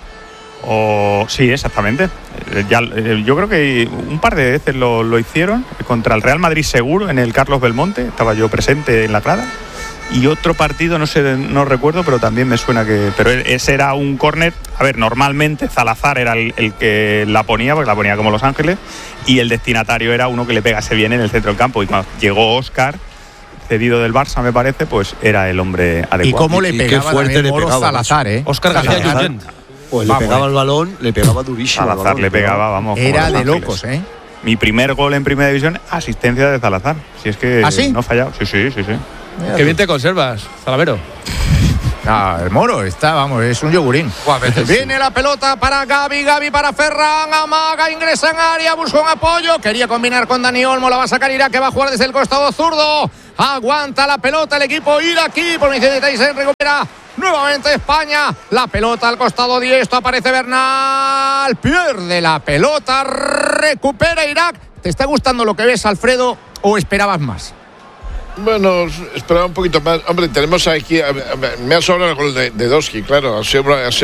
Sí, exactamente. Yo creo que un par de veces lo hicieron contra el Real Madrid seguro en el Carlos Belmonte. Estaba yo presente en la grada. Y otro partido, no recuerdo, pero también me suena que... Pero ese era un córner. A ver, normalmente Salazar era el que la ponía, porque la ponía como Los Ángeles, y el destinatario era uno que le pegase bien en el centro del campo. Y cuando llegó Óscar, cedido del Barça, me parece, pues era el hombre adecuado. Y cómo le pegaba también Moro Salazar, ¿eh? Óscar García Llorent. Pues le pegaba el balón, le pegaba durísimo. Salazar le pegaba, vamos. Era de locos, ¿eh? Mi primer gol en Primera División, asistencia de Salazar. Si es que ¿Ah, sí? no ha fallado. Sí. Qué bien te conservas, Zalavero. El Moro está, vamos, es un yogurín. Viene la pelota para Gaby para Ferran, amaga, ingresa en área, busca un apoyo, quería combinar con Dani Olmo, la va a sacar Irak, que va a jugar desde el costado zurdo. Aguanta la pelota el equipo iraquí, por iniciativa de Tyson, recupera nuevamente España. La pelota al costado diestro, aparece Bernal, pierde la pelota, recupera Irak. ¿Te está gustando lo que ves, Alfredo, o esperabas más? Bueno, esperaba un poquito más. Hombre, tenemos aquí. Me ha sobrado el gol de Doski, claro. Ha sido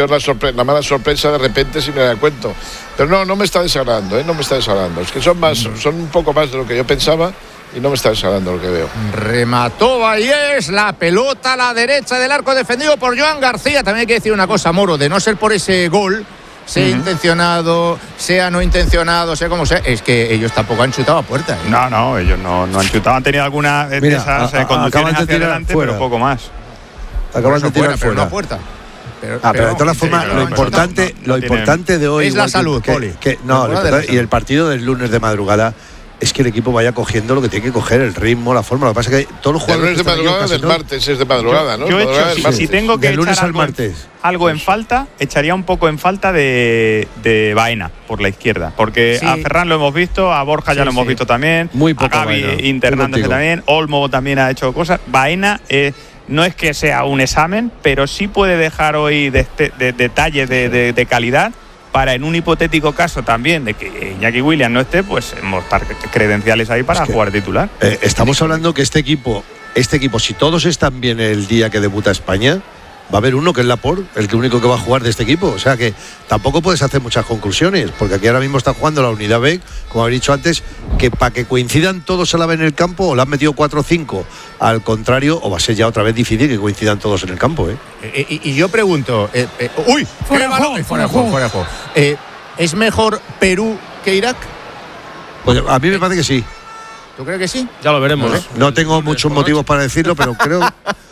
la mala sorpresa de repente, si me da cuenta. Pero no me está desagradando, ¿eh? No me está desagradando. Es que son un poco más de lo que yo pensaba y no me está desagradando lo que veo. Remató Vallés, la pelota a la derecha del arco defendido por Joan García. También hay que decir una cosa, Moro, de no ser por ese gol, sea intencionado, sea no intencionado, sea como sea, es que ellos tampoco han chutado a puerta, ¿eh? No, ellos no han chutado, han tenido alguna de esas conducciones hacia adelante, pero poco más. Acaban de tirar fuera. Pero no a puerta. Pero de todas formas, lo importante de hoy es la salud, Poli. Y el partido del lunes de madrugada es que el equipo vaya cogiendo lo que tiene que coger, el ritmo, la forma. Lo que pasa es que todos los jugadores. El lunes de madrugada del martes, es de madrugada, ¿no? Yo he hecho, si tengo que echar algo en falta, echaría un poco en falta de Baena por la izquierda. Porque a Ferran lo hemos visto, a Borja ya lo hemos visto también, muy poco a Gaby internándose también, Olmo también ha hecho cosas. Baena no es que sea un examen, pero sí puede dejar hoy detalles de calidad, para en un hipotético caso también de que Iñaki Williams no esté, pues mostrar credenciales ahí para jugar titular. Estamos hablando que este equipo, si todos están bien el día que debuta España, va a haber uno que es Laporte, el único que va a jugar de este equipo. O sea que tampoco puedes hacer muchas conclusiones, porque aquí ahora mismo está jugando la unidad B, como habéis dicho antes, que para que coincidan todos a la vez en el campo, o le han metido 4 o 5 al contrario, o va a ser ya otra vez difícil que coincidan todos en el campo. Y yo pregunto, ¡uy! Fuera de juego. ¿Es mejor Perú que Irak? Pues a mí me parece que sí. ¿Tú crees que sí? Ya lo veremos. No tengo muchos motivos para decirlo, pero creo.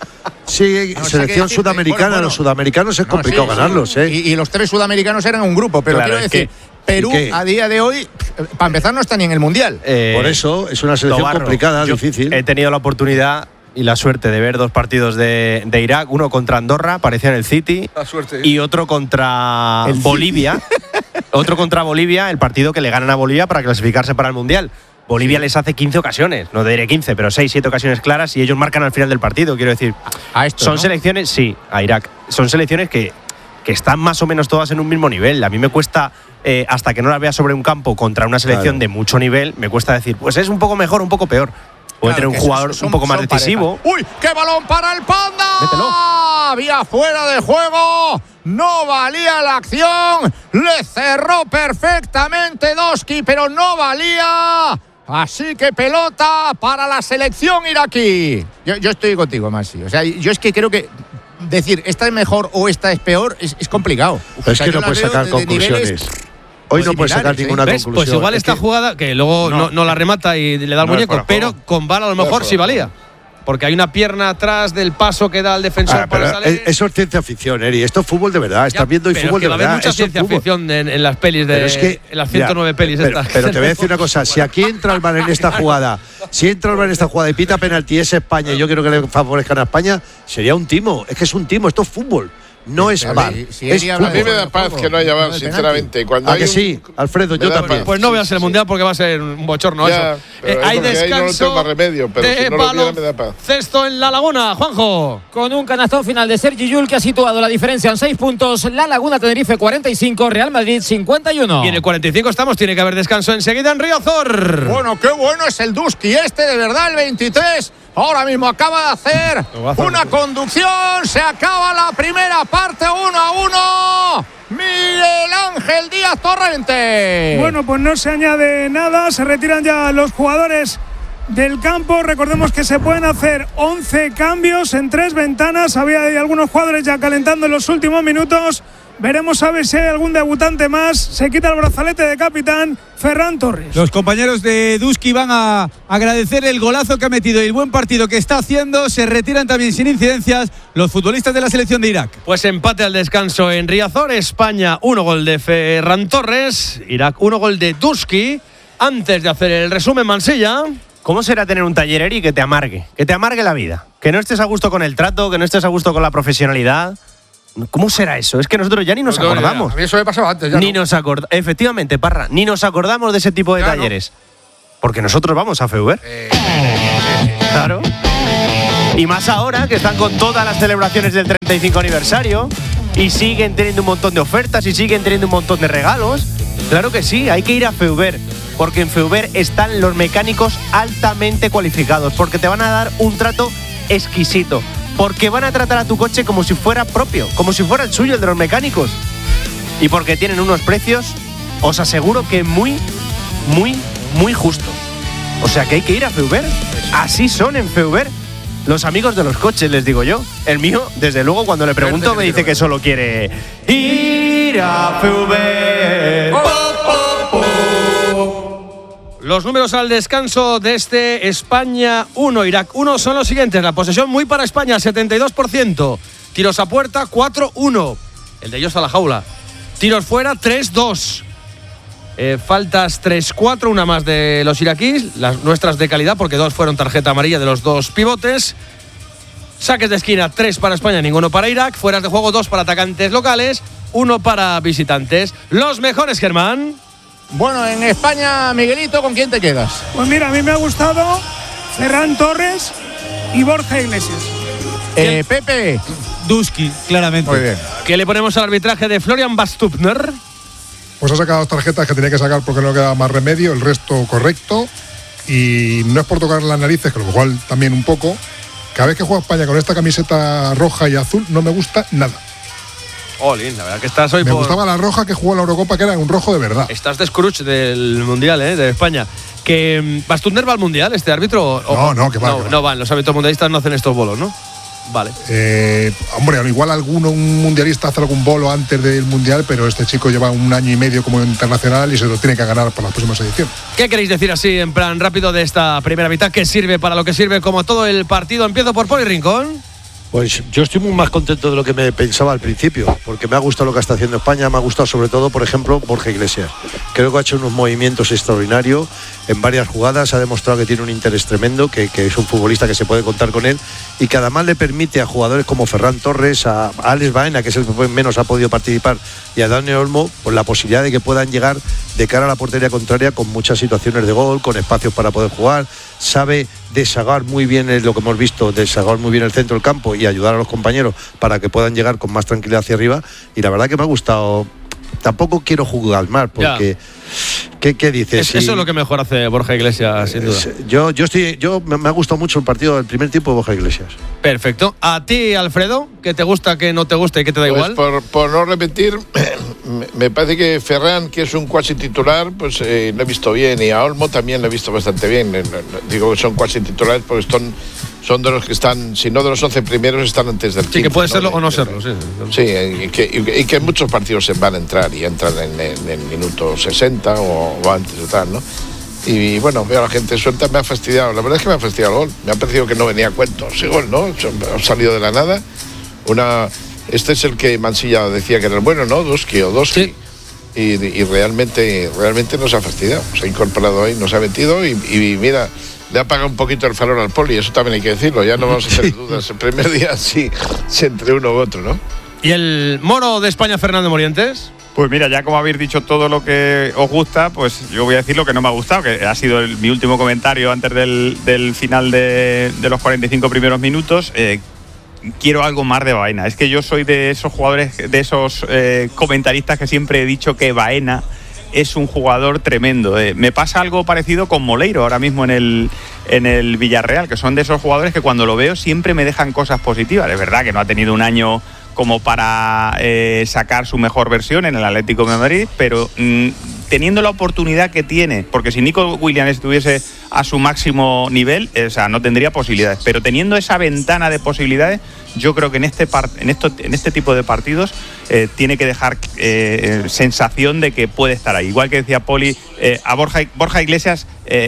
Sí, selección sudamericana, los sudamericanos es complicado ganarlos. Y los 3 sudamericanos eran un grupo, pero quiero decir, Perú a día de hoy, para empezar, no está ni en el Mundial. Por eso es una selección complicada, difícil. He tenido la oportunidad y la suerte de ver 2 partidos de Irak, uno contra Andorra, parecía en el City, y otro contra Bolivia. Otro contra Bolivia, el partido que le ganan a Bolivia para clasificarse para el Mundial. Bolivia les hace 15 ocasiones, no te diré 15, pero 6-7 ocasiones claras, y ellos marcan al final del partido. Quiero decir, son selecciones, a Irak, son selecciones que están más o menos todas en un mismo nivel. A mí me cuesta, hasta que no las vea sobre un campo contra una selección de mucho nivel, me cuesta decir, pues es un poco mejor, un poco peor. Puede tener un jugador un poco más decisivo. ¡Uy! ¡Qué balón para el Panda! Mételo. Había fuera de juego. No valía la acción. Le cerró perfectamente Doski, pero no valía. Así que pelota para la selección iraquí. Yo estoy contigo, Masi. O sea, yo es que creo que decir esta es mejor o esta es peor es complicado. Es que no puedes sacar conclusiones. Hoy no puedes sacar ninguna conclusión. Pues igual esta jugada, que luego no la remata y le da el muñeco, pero con VAR a lo mejor sí valía. Porque hay una pierna atrás del paso que da el defensor para salir. Eso es ciencia ficción, Eri. Esto es fútbol de verdad. Estás viendo fútbol de verdad. Va a haber mucha ciencia ficción en las pelis en las 109 pelis estas. Pero te voy a decir una cosa. Si aquí entra el VAR en esta jugada, y pita penalti es España, y yo quiero que le favorezcan a España, sería un timo. Es que es un timo. Esto es fútbol. No es VAR. A mí me da paz que no haya VAR, sinceramente. Cuando que sí, Alfredo, yo también. Pues no veas el Mundial porque va a ser un bochorno eso. Hay descanso no remedio, pero si no lo me da paz. Cesto en La Laguna, Juanjo. Con un canastón final de Sergi Llull que ha situado la diferencia en 6 puntos. La Laguna Tenerife 45, Real Madrid 51. Y en el 45 estamos, tiene que haber descanso enseguida en Riazor. Bueno, qué bueno es el Duski de verdad, el 23. Ahora mismo acaba de hacer una conducción. Se acaba la primera parte, 1-1. Miguel Ángel Díaz Torrente. Bueno, pues no se añade nada. Se retiran ya los jugadores del campo. Recordemos que se pueden hacer 11 cambios en 3 ventanas. Había algunos jugadores ya calentando en los últimos minutos. Veremos a ver si hay algún debutante más. Se quita el brazalete de capitán Ferran Torres. Los compañeros de Duski van a agradecer el golazo que ha metido y el buen partido que está haciendo. Se retiran también sin incidencias los futbolistas de la selección de Irak. Pues empate al descanso en Riazor. España 1 gol de Ferran Torres. Irak 1 gol de Duski. Antes de hacer el resumen, Mansilla. ¿Cómo será tener un taller, Eri, que te amargue la vida? Que no estés a gusto con el trato, que no estés a gusto con la profesionalidad. ¿Cómo será eso? Es que nosotros ya ni nos acordamos. A mí eso me pasaba antes. Efectivamente, Parra, ni nos acordamos de ese tipo de talleres. Porque nosotros vamos a FEUBER. Claro. Y más ahora que están con todas las celebraciones del 35 aniversario y siguen teniendo un montón de ofertas y siguen teniendo un montón de regalos. Claro que sí, hay que ir a FEUBER. Porque en FEUBER están los mecánicos altamente cualificados. Porque te van a dar un trato exquisito. Porque van a tratar a tu coche como si fuera propio, como si fuera el suyo, el de los mecánicos. Y porque tienen unos precios, os aseguro que muy, muy, muy justos. O sea que hay que ir a FEUBER. Así son en FEUBER los amigos de los coches, les digo yo. El mío, desde luego, cuando le pregunto, me dice que solo quiere ir a FEUBER. Los números al descanso de este España 1, Irak 1 son los siguientes. La posesión muy para España, 72%. Tiros a puerta, 4-1. El de ellos a la jaula. Tiros fuera, 3-2. Faltas 3-4, una más de los iraquíes. Las nuestras de calidad, porque 2 fueron tarjeta amarilla de los 2 pivotes. Saques de esquina, 3 para España, ninguno para Irak. Fueras de juego, 2 para atacantes locales, 1 para visitantes. Los mejores, Germán. Bueno, en España, Miguelito, ¿con quién te quedas? Pues mira, a mí me ha gustado Ferran Torres y Borja Iglesias. Pepe. Duski, claramente. Muy bien. ¿Qué le ponemos al arbitraje de Florian Bastupner? Pues ha sacado 2 tarjetas que tenía que sacar porque no quedaba más remedio, el resto correcto. Y no es por tocar las narices, que lo cual también un poco. Cada vez que juega España con esta camiseta roja y azul, no me gusta nada. Olin, la verdad que estás hoy Me gustaba la roja que jugó en la Eurocopa, que era un rojo de verdad. Estás de Scrooge del Mundial, de España. ¿Que Bastupner va al Mundial, este árbitro? No, que va. No van, los árbitros mundialistas no hacen estos bolos, ¿no? Vale. Hombre, igual un mundialista hace algún bolo antes del Mundial, pero este chico lleva 1 año y medio como internacional y se lo tiene que ganar para las próximas ediciones. ¿Qué queréis decir así, en plan rápido, de esta primera mitad? ¿Qué sirve para lo que sirve como todo el partido? Empiezo por Poli Rincón. Pues yo estoy muy más contento de lo que me pensaba al principio, porque me ha gustado lo que está haciendo España, me ha gustado sobre todo, por ejemplo, Borja Iglesias. Creo que ha hecho unos movimientos extraordinarios en varias jugadas, ha demostrado que tiene un interés tremendo, que es un futbolista que se puede contar con él y que además le permite a jugadores como Ferran Torres, a Alex Baena, que es el que menos ha podido participar, y a Dani Olmo, pues la posibilidad de que puedan llegar de cara a la portería contraria con muchas situaciones de gol, con espacios para poder jugar. Sabe desagar muy bien, es lo que hemos visto, desagar muy bien el centro del campo y ayudar a los compañeros para que puedan llegar con más tranquilidad hacia arriba. Y la verdad que me ha gustado. Tampoco quiero jugar mal, porque ¿qué dices? Eso es lo que mejor hace Borja Iglesias, sin duda. Me ha gustado mucho el partido del primer tiempo de Borja Iglesias. Perfecto. ¿A ti, Alfredo? ¿Qué te gusta, qué no te gusta y qué te da igual? Por no repetir, me parece que Ferran, que es un cuasi titular, pues lo he visto bien, y a Olmo también lo he visto bastante bien. Digo que son cuasi titulares porque son de los que están, si no de los 11 primeros, están antes del 15. Sí, que puede serlo o no serlo. Sí, y que en muchos partidos se van a entrar y entran en el minuto 60 o antes o tal, ¿no? Y bueno, veo a la gente suelta, me ha fastidiado. La verdad es que me ha fastidiado el gol. Me ha parecido que no venía a cuento ese gol, ¿no? Ha salido de la nada. Este es el que Mansilla decía que era el bueno, ¿no? Duski. Sí. Y realmente nos ha fastidiado. Se ha incorporado ahí, nos ha metido y mira, le ha pagado un poquito el farol al Poli, eso también hay que decirlo. Ya no vamos a tener dudas el primer día si entre uno u otro, ¿no? ¿Y el moro de España, Fernando Morientes? Pues mira, ya como habéis dicho todo lo que os gusta, pues yo voy a decir lo que no me ha gustado, que ha sido mi último comentario antes del final de los 45 primeros minutos. Quiero algo más de Baena. Es que yo soy de esos jugadores, de esos comentaristas que siempre he dicho que Baena es un jugador tremendo. Me pasa algo parecido con Moleiro ahora mismo en el Villarreal, que son de esos jugadores que cuando lo veo siempre me dejan cosas positivas. Es verdad que no ha tenido un año como para sacar su mejor versión en el Atlético de Madrid, pero teniendo la oportunidad que tiene, porque si Nico Williams estuviese a su máximo nivel, no tendría posibilidades, pero teniendo esa ventana de posibilidades, yo creo que en este tipo de partidos tiene que dejar sensación de que puede estar ahí. Igual que decía Poli, a Borja Iglesias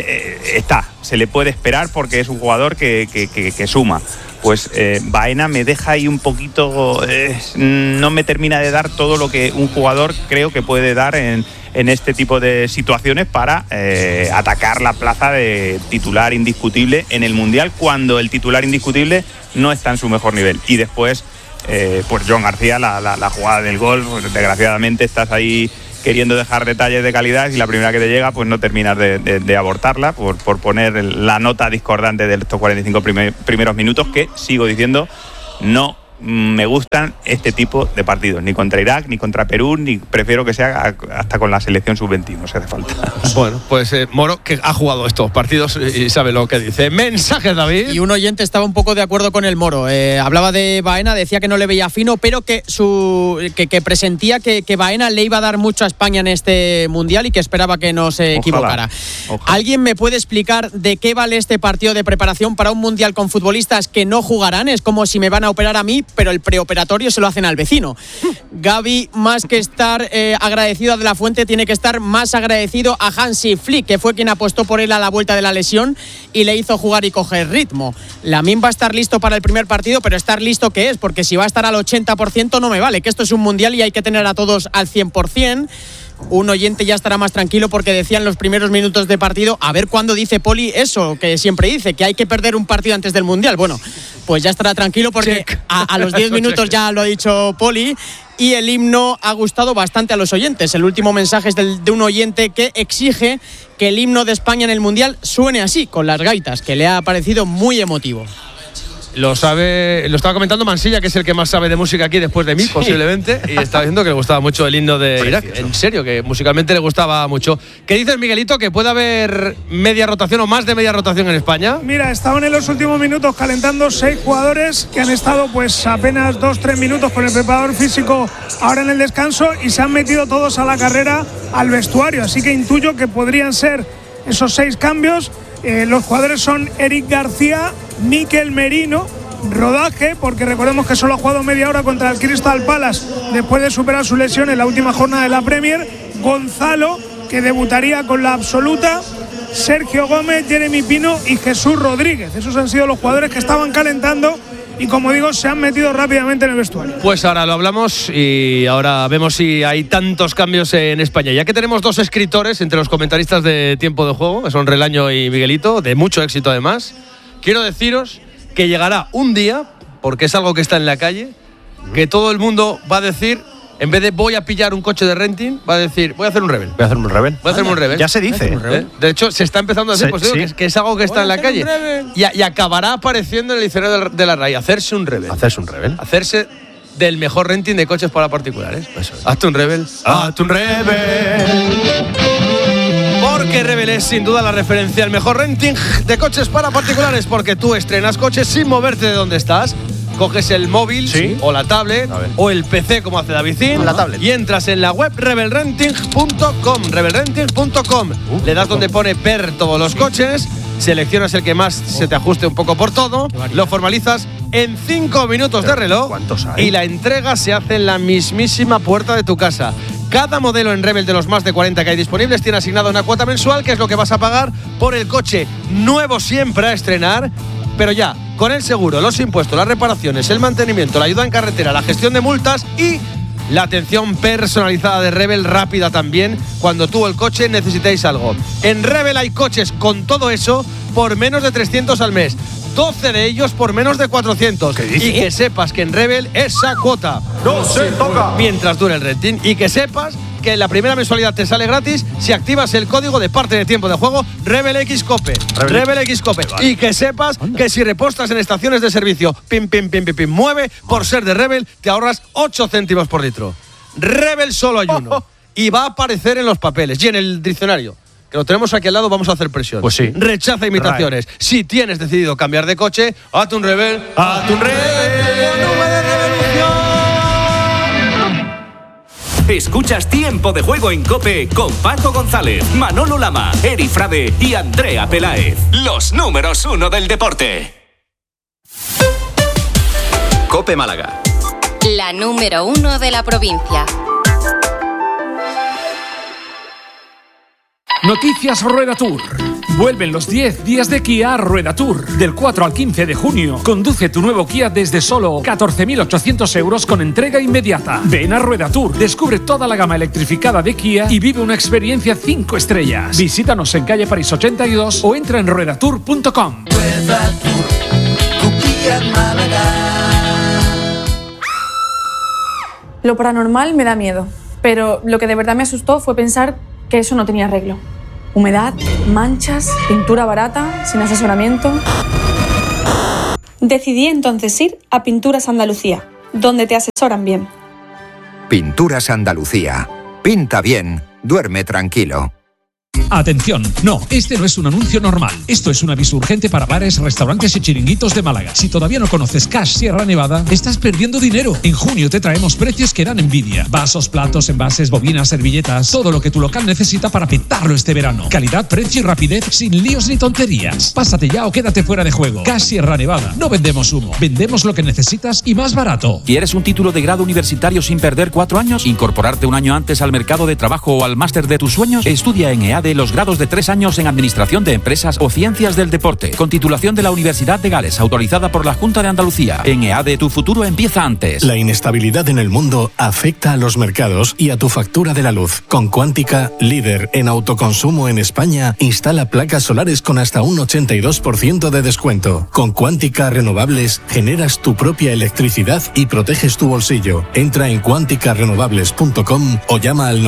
se le puede esperar porque es un jugador que suma. Pues Baena me deja ahí un poquito, no me termina de dar todo lo que un jugador creo que puede dar en en este tipo de situaciones para atacar la plaza de titular indiscutible en el Mundial, cuando el titular indiscutible no está en su mejor nivel. Y después, pues Joan García, la jugada del gol, pues, desgraciadamente estás ahí queriendo dejar detalles de calidad y la primera que te llega pues no terminas de abortarla por poner la nota discordante de estos 45 primeros minutos, que sigo diciendo no me gustan este tipo de partidos, ni contra Irak, ni contra Perú, ni prefiero que sea hasta con la selección sub-21 si hace falta. Bueno, pues Moro, que ha jugado estos partidos y sabe lo que dice. Mensajes, David. Y un oyente estaba un poco de acuerdo con el Moro. Hablaba de Baena, decía que no le veía fino, pero que presentía que Baena le iba a dar mucho a España en este Mundial y que esperaba que no se equivocara. Ojalá. ¿Alguien me puede explicar de qué vale este partido de preparación para un Mundial con futbolistas que no jugarán? Es como si me van a operar a mí, pero el preoperatorio se lo hacen al vecino. Gaby, más que estar agradecido a De La Fuente, tiene que estar más agradecido a Hansi Flick, que fue quien apostó por él a la vuelta de la lesión y le hizo jugar y coger ritmo. Lamine va a estar listo para el primer partido, pero estar listo ¿qué es? Porque si va a estar al 80% no me vale, que esto es un Mundial y hay que tener a todos al 100%. Un oyente ya estará más tranquilo porque decía en los primeros minutos de partido, a ver cuándo dice Poli eso que siempre dice, que hay que perder un partido antes del Mundial. Bueno, pues ya estará tranquilo porque a los 10 minutos ya lo ha dicho Poli. Y el himno ha gustado bastante a los oyentes. El último mensaje es de un oyente que exige que el himno de España en el Mundial suene así, con las gaitas, que le ha parecido muy emotivo. Lo estaba comentando Mansilla, que es el que más sabe de música aquí después de mí, posiblemente, y estaba diciendo que le gustaba mucho el himno de Irak. En serio, que musicalmente le gustaba mucho. ¿Qué dices, Miguelito? ¿Que puede haber media rotación o más de media rotación en España? Mira, estaban en los últimos minutos calentando 6 jugadores que han estado pues apenas 2-3 minutos con el preparador físico ahora en el descanso y se han metido todos a la carrera al vestuario. Así que intuyo que podrían ser esos 6 cambios. Los jugadores son Eric García, Mikel Merino, rodaje, porque recordemos que solo ha jugado media hora contra el Crystal Palace después de superar su lesión en la última jornada de la Premier, Gonzalo, que debutaría con la absoluta, Sergio Gómez, Jeremy Pino y Jesús Rodríguez. Esos han sido los jugadores que estaban calentando y, como digo, se han metido rápidamente en el vestuario. Pues ahora lo hablamos y ahora vemos si hay tantos cambios en España. Ya que tenemos 2 escritores entre los comentaristas de Tiempo de Juego, que son Relaño y Miguelito, de mucho éxito además, quiero deciros que llegará un día, porque es algo que está en la calle, que todo el mundo va a decir, en vez de voy a pillar un coche de renting, va a decir voy a hacer un Rebel. Voy a hacerme un Rebel. Voy a hacerme un Rebel. Ya se dice. De hecho, se está empezando a hacer, pues digo, sí. que es algo que está en la calle. Y acabará apareciendo en el diccionario de la RAI. Hacerse un Rebel. Hacerse un Rebel. Hacerse del mejor renting de coches para particulares. Eso es. Hazte un Rebel. Hazte un Rebel. Porque Rebel es sin duda la referencia al mejor renting de coches para particulares, porque tú estrenas coches sin moverte de donde estás. Coges el móvil o la tablet o el PC, como hace Davidín, y entras en la web rebelrenting.com. Le das donde pone ver todos los coches, seleccionas el que más se te ajuste un poco por todo, lo formalizas en 5 minutos de reloj y la entrega se hace en la mismísima puerta de tu casa. Cada modelo en Rebel de los más de 40 que hay disponibles tiene asignada una cuota mensual, que es lo que vas a pagar por el coche nuevo siempre a estrenar, pero ya con el seguro, los impuestos, las reparaciones, el mantenimiento, la ayuda en carretera, la gestión de multas y la atención personalizada de Rebel, rápida también, cuando tú o el coche necesitéis algo. En Rebel hay coches con todo eso por menos de 300 al mes. 12 de ellos por menos de 400. Y que sepas que en Rebel esa cuota no se toca mientras dure el renting. Y que sepas que la primera mensualidad te sale gratis si activas el código de parte de Tiempo de Juego Rebel X Cope. Y que sepas que si repostas en estaciones de servicio pim, mueve, por ser de Rebel te ahorras 8 céntimos por litro. Rebel solo hay uno. Y va a aparecer en los papeles y en el diccionario, que lo tenemos aquí al lado, vamos a hacer presión. Pues sí. Rechaza imitaciones. Si tienes decidido cambiar de coche, hazte un Rebel. ¡Hazte un Escuchas Tiempo de Juego en COPE con Paco González, Manolo Lama, Eri Frade y Andrea Peláez. Los números 1 del deporte. COPE Málaga. La número 1 de la provincia. Noticias Rueda Tour. Vuelven los 10 días de Kia Rueda Tour. Del 4 al 15 de junio. Conduce tu nuevo Kia desde solo 14.800 euros con entrega inmediata. Ven a Rueda Tour. Descubre toda la gama electrificada de Kia y vive una experiencia 5 estrellas. Visítanos en calle París 82 o entra en ruedatour.com. Rueda Tour, tu Kia en Málaga. Lo paranormal me da miedo, pero lo que de verdad me asustó fue pensar que eso no tenía arreglo. Humedad, manchas, pintura barata, sin asesoramiento. Decidí entonces ir a Pinturas Andalucía, donde te asesoran bien. Pinturas Andalucía. Pinta bien, duerme tranquilo. Atención, no, este no es un anuncio normal. Esto es un aviso urgente para bares, restaurantes y chiringuitos de Málaga. Si todavía no conoces Cash Sierra Nevada, estás perdiendo dinero. En junio te traemos precios que dan envidia. Vasos, platos, envases, bobinas, servilletas, todo lo que tu local necesita para petarlo este verano. Calidad, precio y rapidez sin líos ni tonterías. Pásate ya o quédate fuera de juego. Cash Sierra Nevada. No vendemos humo, vendemos lo que necesitas y más barato. ¿Quieres un título de grado universitario sin perder 4 años? ¿Incorporarte un año antes al mercado de trabajo o al máster de tus sueños? Estudia en EADE los grados de 3 años en Administración de Empresas o Ciencias del Deporte, con titulación de la Universidad de Gales, autorizada por la Junta de Andalucía. En EADE tu futuro empieza antes. La inestabilidad en el mundo afecta a los mercados y a tu factura de la luz. Con Quántica, líder en autoconsumo en España, instala placas solares con hasta un 82% de descuento. Con Quántica Renovables generas tu propia electricidad y proteges tu bolsillo. Entra en quanticarenovables.com o llama al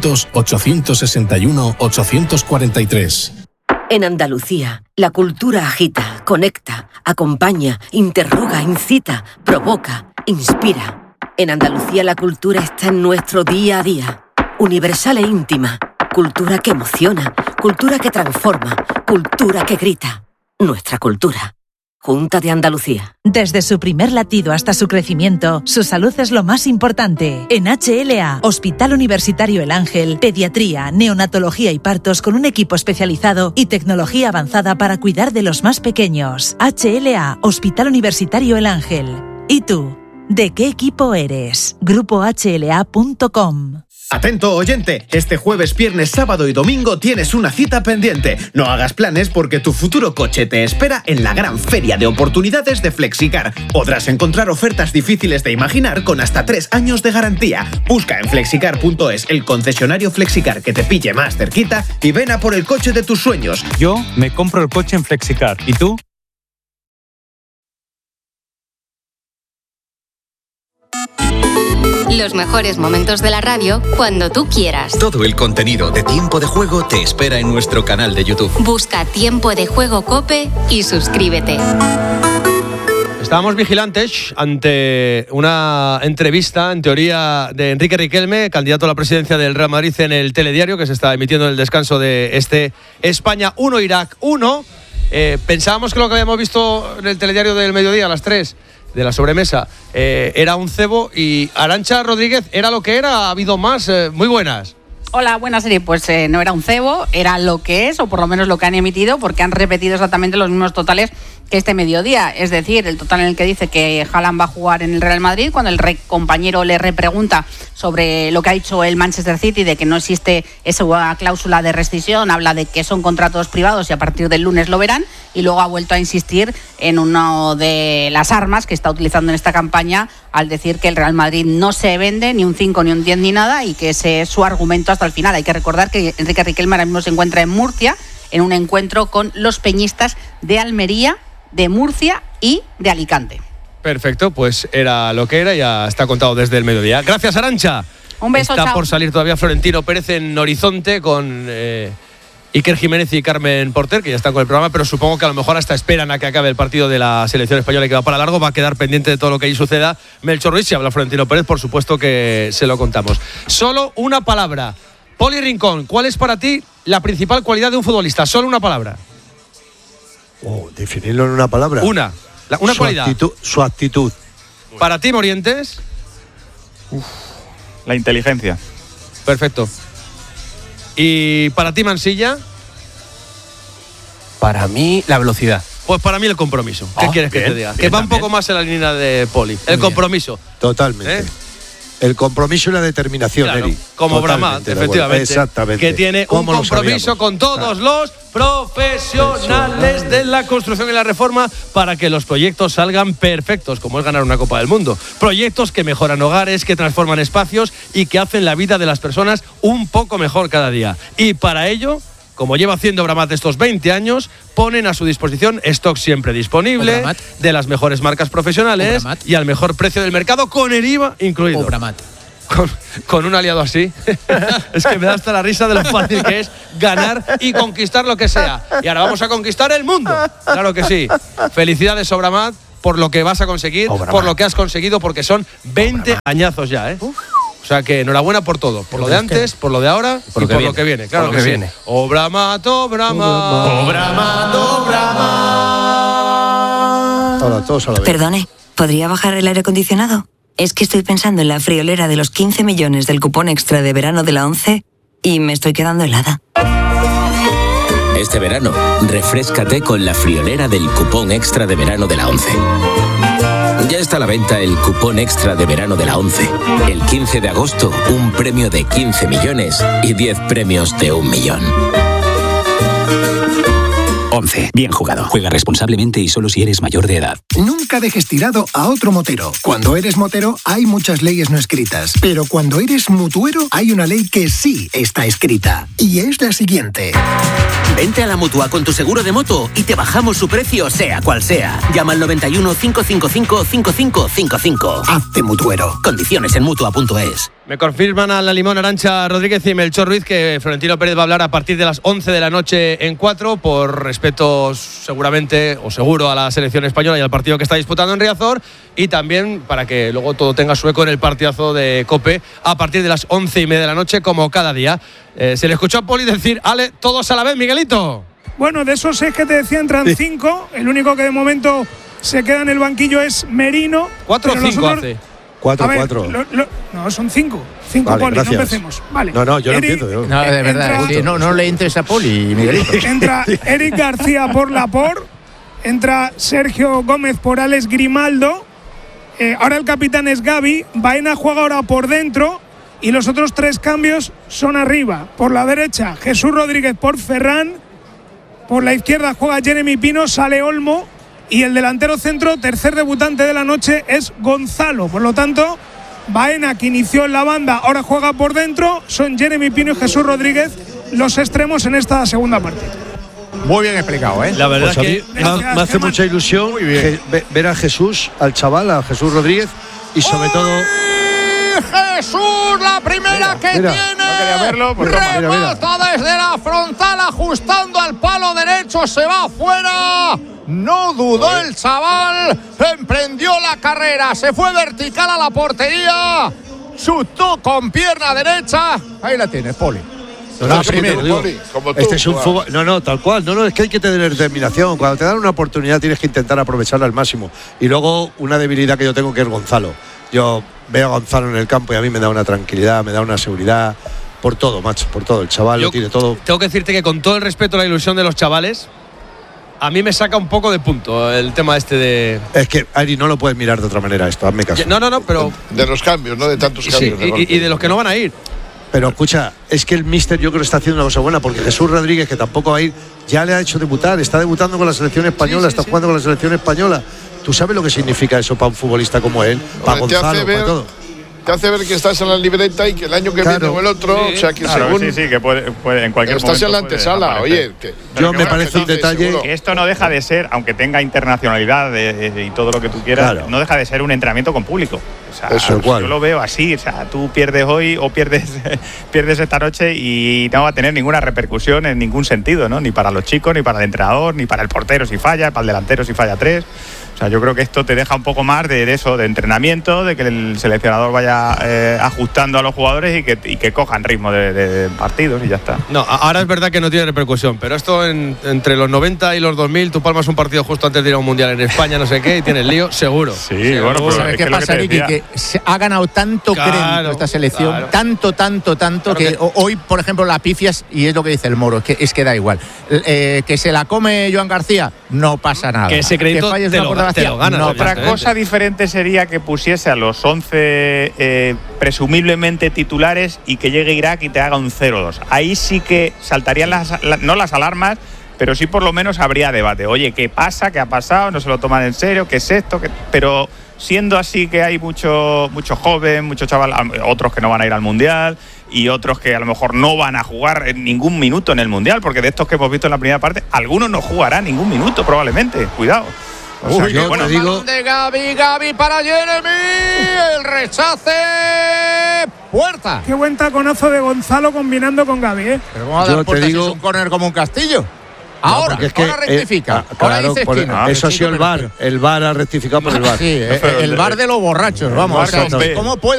900-861-843. En Andalucía, la cultura agita, conecta, acompaña, interroga, incita, provoca, inspira. En Andalucía la cultura está en nuestro día a día. Universal e íntima. Cultura que emociona, cultura que transforma, cultura que grita. Nuestra cultura. Junta de Andalucía. Desde su primer latido hasta su crecimiento, su salud es lo más importante. En HLA, Hospital Universitario El Ángel, pediatría, neonatología y partos con un equipo especializado y tecnología avanzada para cuidar de los más pequeños. HLA, Hospital Universitario El Ángel. ¿Y tú? ¿De qué equipo eres? GrupoHLA.com. Atento oyente, este jueves, viernes, sábado y domingo tienes una cita pendiente. No hagas planes porque tu futuro coche te espera en la gran feria de oportunidades de Flexicar. Podrás encontrar ofertas difíciles de imaginar con hasta 3 años de garantía. Busca en flexicar.es el concesionario Flexicar que te pille más cerquita y ven a por el coche de tus sueños. Yo me compro el coche en Flexicar. ¿Y tú? Los mejores momentos de la radio cuando tú quieras. Todo el contenido de Tiempo de Juego te espera en nuestro canal de YouTube. Busca Tiempo de Juego COPE y suscríbete. Estábamos vigilantes ante una entrevista, en teoría, de Enrique Riquelme, candidato a la presidencia del Real Madrid, en el telediario que se está emitiendo en el descanso de este España 1, Irak 1. Pensábamos que lo que habíamos visto en el telediario del mediodía a las 3 de la sobremesa era un cebo, y Arantxa Rodríguez era lo que era. Ha habido más. Muy buenas. Hola, buenas, Eri. Pues no era un cebo, era lo que es, o por lo menos lo que han emitido, porque han repetido exactamente los mismos totales que este mediodía. Es decir, el total en el que dice que Haaland va a jugar en el Real Madrid, cuando el compañero le repregunta sobre lo que ha dicho el Manchester City, de que no existe esa cláusula de rescisión, habla de que son contratos privados y a partir del lunes lo verán, y luego ha vuelto a insistir en una de las armas que está utilizando en esta campaña, al decir que el Real Madrid no se vende ni un 5 ni un 10 ni nada, y que ese es su argumento hasta el final. Hay que recordar que Enrique Riquelme ahora mismo se encuentra en Murcia en un encuentro con los peñistas de Almería, de Murcia y de Alicante. Perfecto, pues era lo que era, ya está contado desde el mediodía. Gracias, Arantxa. Un beso, Está chao. por salir todavía Florentino Pérez en Horizonte con Iker Jiménez y Carmen Porter, que ya están con el programa, pero supongo que a lo mejor hasta esperan a que acabe el partido de la selección española, que va para largo. Va a quedar pendiente de todo lo que ahí suceda Melchor Ruiz. Si habla Florentino Pérez, por supuesto que se lo contamos. Solo una palabra. Poli Rincón, ¿cuál es para ti la principal cualidad de un futbolista? Solo una palabra. Definirlo en una palabra. Una cualidad. Su actitud. Para ti, Morientes. La inteligencia. Perfecto. ¿Y para ti, Mansilla? Para mí, la velocidad. Pues para mí el compromiso. ¿Qué quieres que te diga? Que va un poco más en la línea de Poli. El compromiso. Totalmente. El compromiso y la determinación, Claro, Eri. como Totalmente Bramat, de acuerdo. efectivamente. Exactamente. Que tiene un ¿Cómo lo compromiso sabíamos? con todos los profesionales de la construcción y la reforma para que los proyectos salgan perfectos, como es ganar una Copa del Mundo. Proyectos que mejoran hogares, que transforman espacios y que hacen la vida de las personas un poco mejor cada día. Y para ello, como lleva haciendo Bramat estos 20 años, ponen a su disposición stock siempre disponible, Bramat. de las mejores marcas profesionales Bramat. y al mejor precio del mercado, con el IVA incluido. O Bramat. Con un aliado así, es que me da hasta la risa de lo fácil que es ganar y conquistar lo que sea. Y ahora vamos a conquistar el mundo. Claro que sí. Felicidades, Obramat, por lo que vas a conseguir, por lo que has conseguido, porque son 20 añazos ya, ¿eh? O sea que enhorabuena por todo, por lo de antes, por lo de ahora y por lo que viene. Claro que sí. Obramat, Obramat. Obramat, Obramat. Hola, todos a la vez. Perdone, ¿podría bajar el aire acondicionado? Es que estoy pensando en la friolera de los 15 millones del cupón extra de verano de la 11 y me estoy quedando helada. Este verano, refréscate con la friolera del cupón extra de verano de la 11. Ya está a la venta el cupón extra de verano de la 11. El 15 de agosto, un premio de 15 millones y 10 premios de 1 millón. 11. Bien jugado. Juega responsablemente y solo si eres mayor de edad. Nunca dejes tirado a otro motero. Cuando eres motero hay muchas leyes no escritas, pero cuando eres mutuero hay una ley que sí está escrita. Y es la siguiente. Vente a la Mutua con tu seguro de moto y te bajamos su precio sea cual sea. Llama al 91 555 5555. Hazte mutuero. Condiciones en Mutua.es. Me confirman a la Limón, Arantxa Rodríguez y Melchor Ruiz que Florentino Pérez va a hablar a partir de las 11 de la noche en 4, por respeto seguramente o seguro a la selección española y al partido que está disputando en Riazor, y también para que luego todo tenga su eco en el partidazo de COPE a partir de las 11:30 de la noche, como cada día. Se le escuchó a Poli decir: Ale, todos a la vez, Miguelito. Bueno, de esos 6 que te decía entran 5. El único que de momento se queda en el banquillo es Merino. 4 o 5 hace. 4. No, son 5. 5, Vale, Poli, gracias. no empecemos. Vale. No, yo no Eric, empiezo. No, de verdad, sí, no le entres a Poli, Miguelito. Entra Eric García por Laporte. Entra Sergio Gómez por Alex Grimaldo. Ahora el capitán es Gavi. Baena juega ahora por dentro. Y los otros 3 cambios son arriba. Por la derecha, Jesús Rodríguez por Ferran. Por la izquierda juega Jeremy Pino, sale Olmo. Y el delantero centro, tercer debutante de la noche, es Gonzalo. Por lo tanto, Baena, que inició en la banda, ahora juega por dentro. Son Jeremy Pino y Jesús Rodríguez los extremos en esta segunda parte. Muy bien explicado, ¿eh? La verdad Pues que me hace mucha ilusión ver a Jesús, al chaval, a Jesús Rodríguez, y sobre todo… Jesús, la primera que mira. tiene. No quería verlo, pues toma. Remata desde la frontal, ajustando al palo derecho, se va afuera. No dudó el chaval, emprendió la carrera, se fue vertical a la portería, chutó con pierna derecha. Ahí la tienes, Poli. Este es un fútbol. No, tal cual. No, es que hay que tener determinación. Cuando te dan una oportunidad tienes que intentar aprovecharla al máximo. Y luego, una debilidad que yo tengo, que es Gonzalo. Yo veo a Gonzalo en el campo y a mí me da una tranquilidad, me da una seguridad. Por todo, macho, por todo. El chaval lo tiene todo. Tengo que decirte que con todo el respeto a la ilusión de los chavales, a mí me saca un poco de punto el tema este de… Es que, Ari, no lo puedes mirar de otra manera esto, hazme caso. No, pero… De los cambios, ¿no? De tantos cambios. Sí, y de los que no van a ir. Pero escucha, es que el míster yo creo que está haciendo una cosa buena, porque Jesús Rodríguez, que tampoco va a ir, ya le ha hecho debutar, está debutando con la selección española, está jugando con la selección española. ¿Tú sabes lo que significa eso para un futbolista como él? Para Gonzalo, para todo. Te hace ver que estás en la libreta y que el año que viene o el otro, o sea, que según… Sí, que puede en cualquier momento. Estás en la antesala, oye. Yo me parece un detalle… Que esto no deja de ser, aunque tenga internacionalidad y todo lo que tú quieras, no deja de ser un entrenamiento con público. O sea, yo lo veo así, o sea, tú pierdes hoy o pierdes esta noche y no va a tener ninguna repercusión en ningún sentido, ¿no? Ni para los chicos, ni para el entrenador, ni para el portero si falla, para el delantero si falla 3. O sea, yo creo que esto te deja un poco más de eso, de entrenamiento, de que el seleccionador vaya ajustando a los jugadores y que cojan ritmo de partidos y ya está. No, ahora es verdad que no tiene repercusión, pero esto entre los 90 y los 2000, tú palmas un partido justo antes de ir a un mundial en España, no sé qué, y tienes lío, seguro. Sí, bueno, pero ¿sabes qué pasa, Ricky? Que se ha ganado tanto crédito esta selección, tanto, claro que hoy, por ejemplo, la pifias, y es lo que dice el Moro, es que da igual. Que se la come Joan García, no pasa nada. Que ese crédito falles te una lo portada Gracia. te lo ganas. Otra cosa diferente sería que pusiese a los 11 presumiblemente titulares y que llegue Irak y te haga un 0-2. Ahí sí que saltarían no las alarmas, pero sí por lo menos habría debate. Oye, ¿qué pasa? ¿Qué ha pasado? ¿No se lo toman en serio? ¿Qué es esto? Pero siendo así que hay mucho joven, mucho chaval, otros que no van a ir al Mundial y otros que a lo mejor no van a jugar en ningún minuto en el Mundial, porque de estos que hemos visto en la primera parte, algunos no jugarán ningún minuto probablemente. Cuidado. O sea, yo te digo de Gavi para Jeremy, el rechace, puerta. Qué buen taconazo de Gonzalo combinando con Gavi, ¿eh? Pero ¿cómo va a dar puerta si es un córner como un castillo? Ahora, ahora rectifica. Ahora dice esquina. Eso ha sido el VAR. El VAR ha rectificado por el VAR. Sí, el VAR de los borrachos, vamos. O sea, ¿cómo puede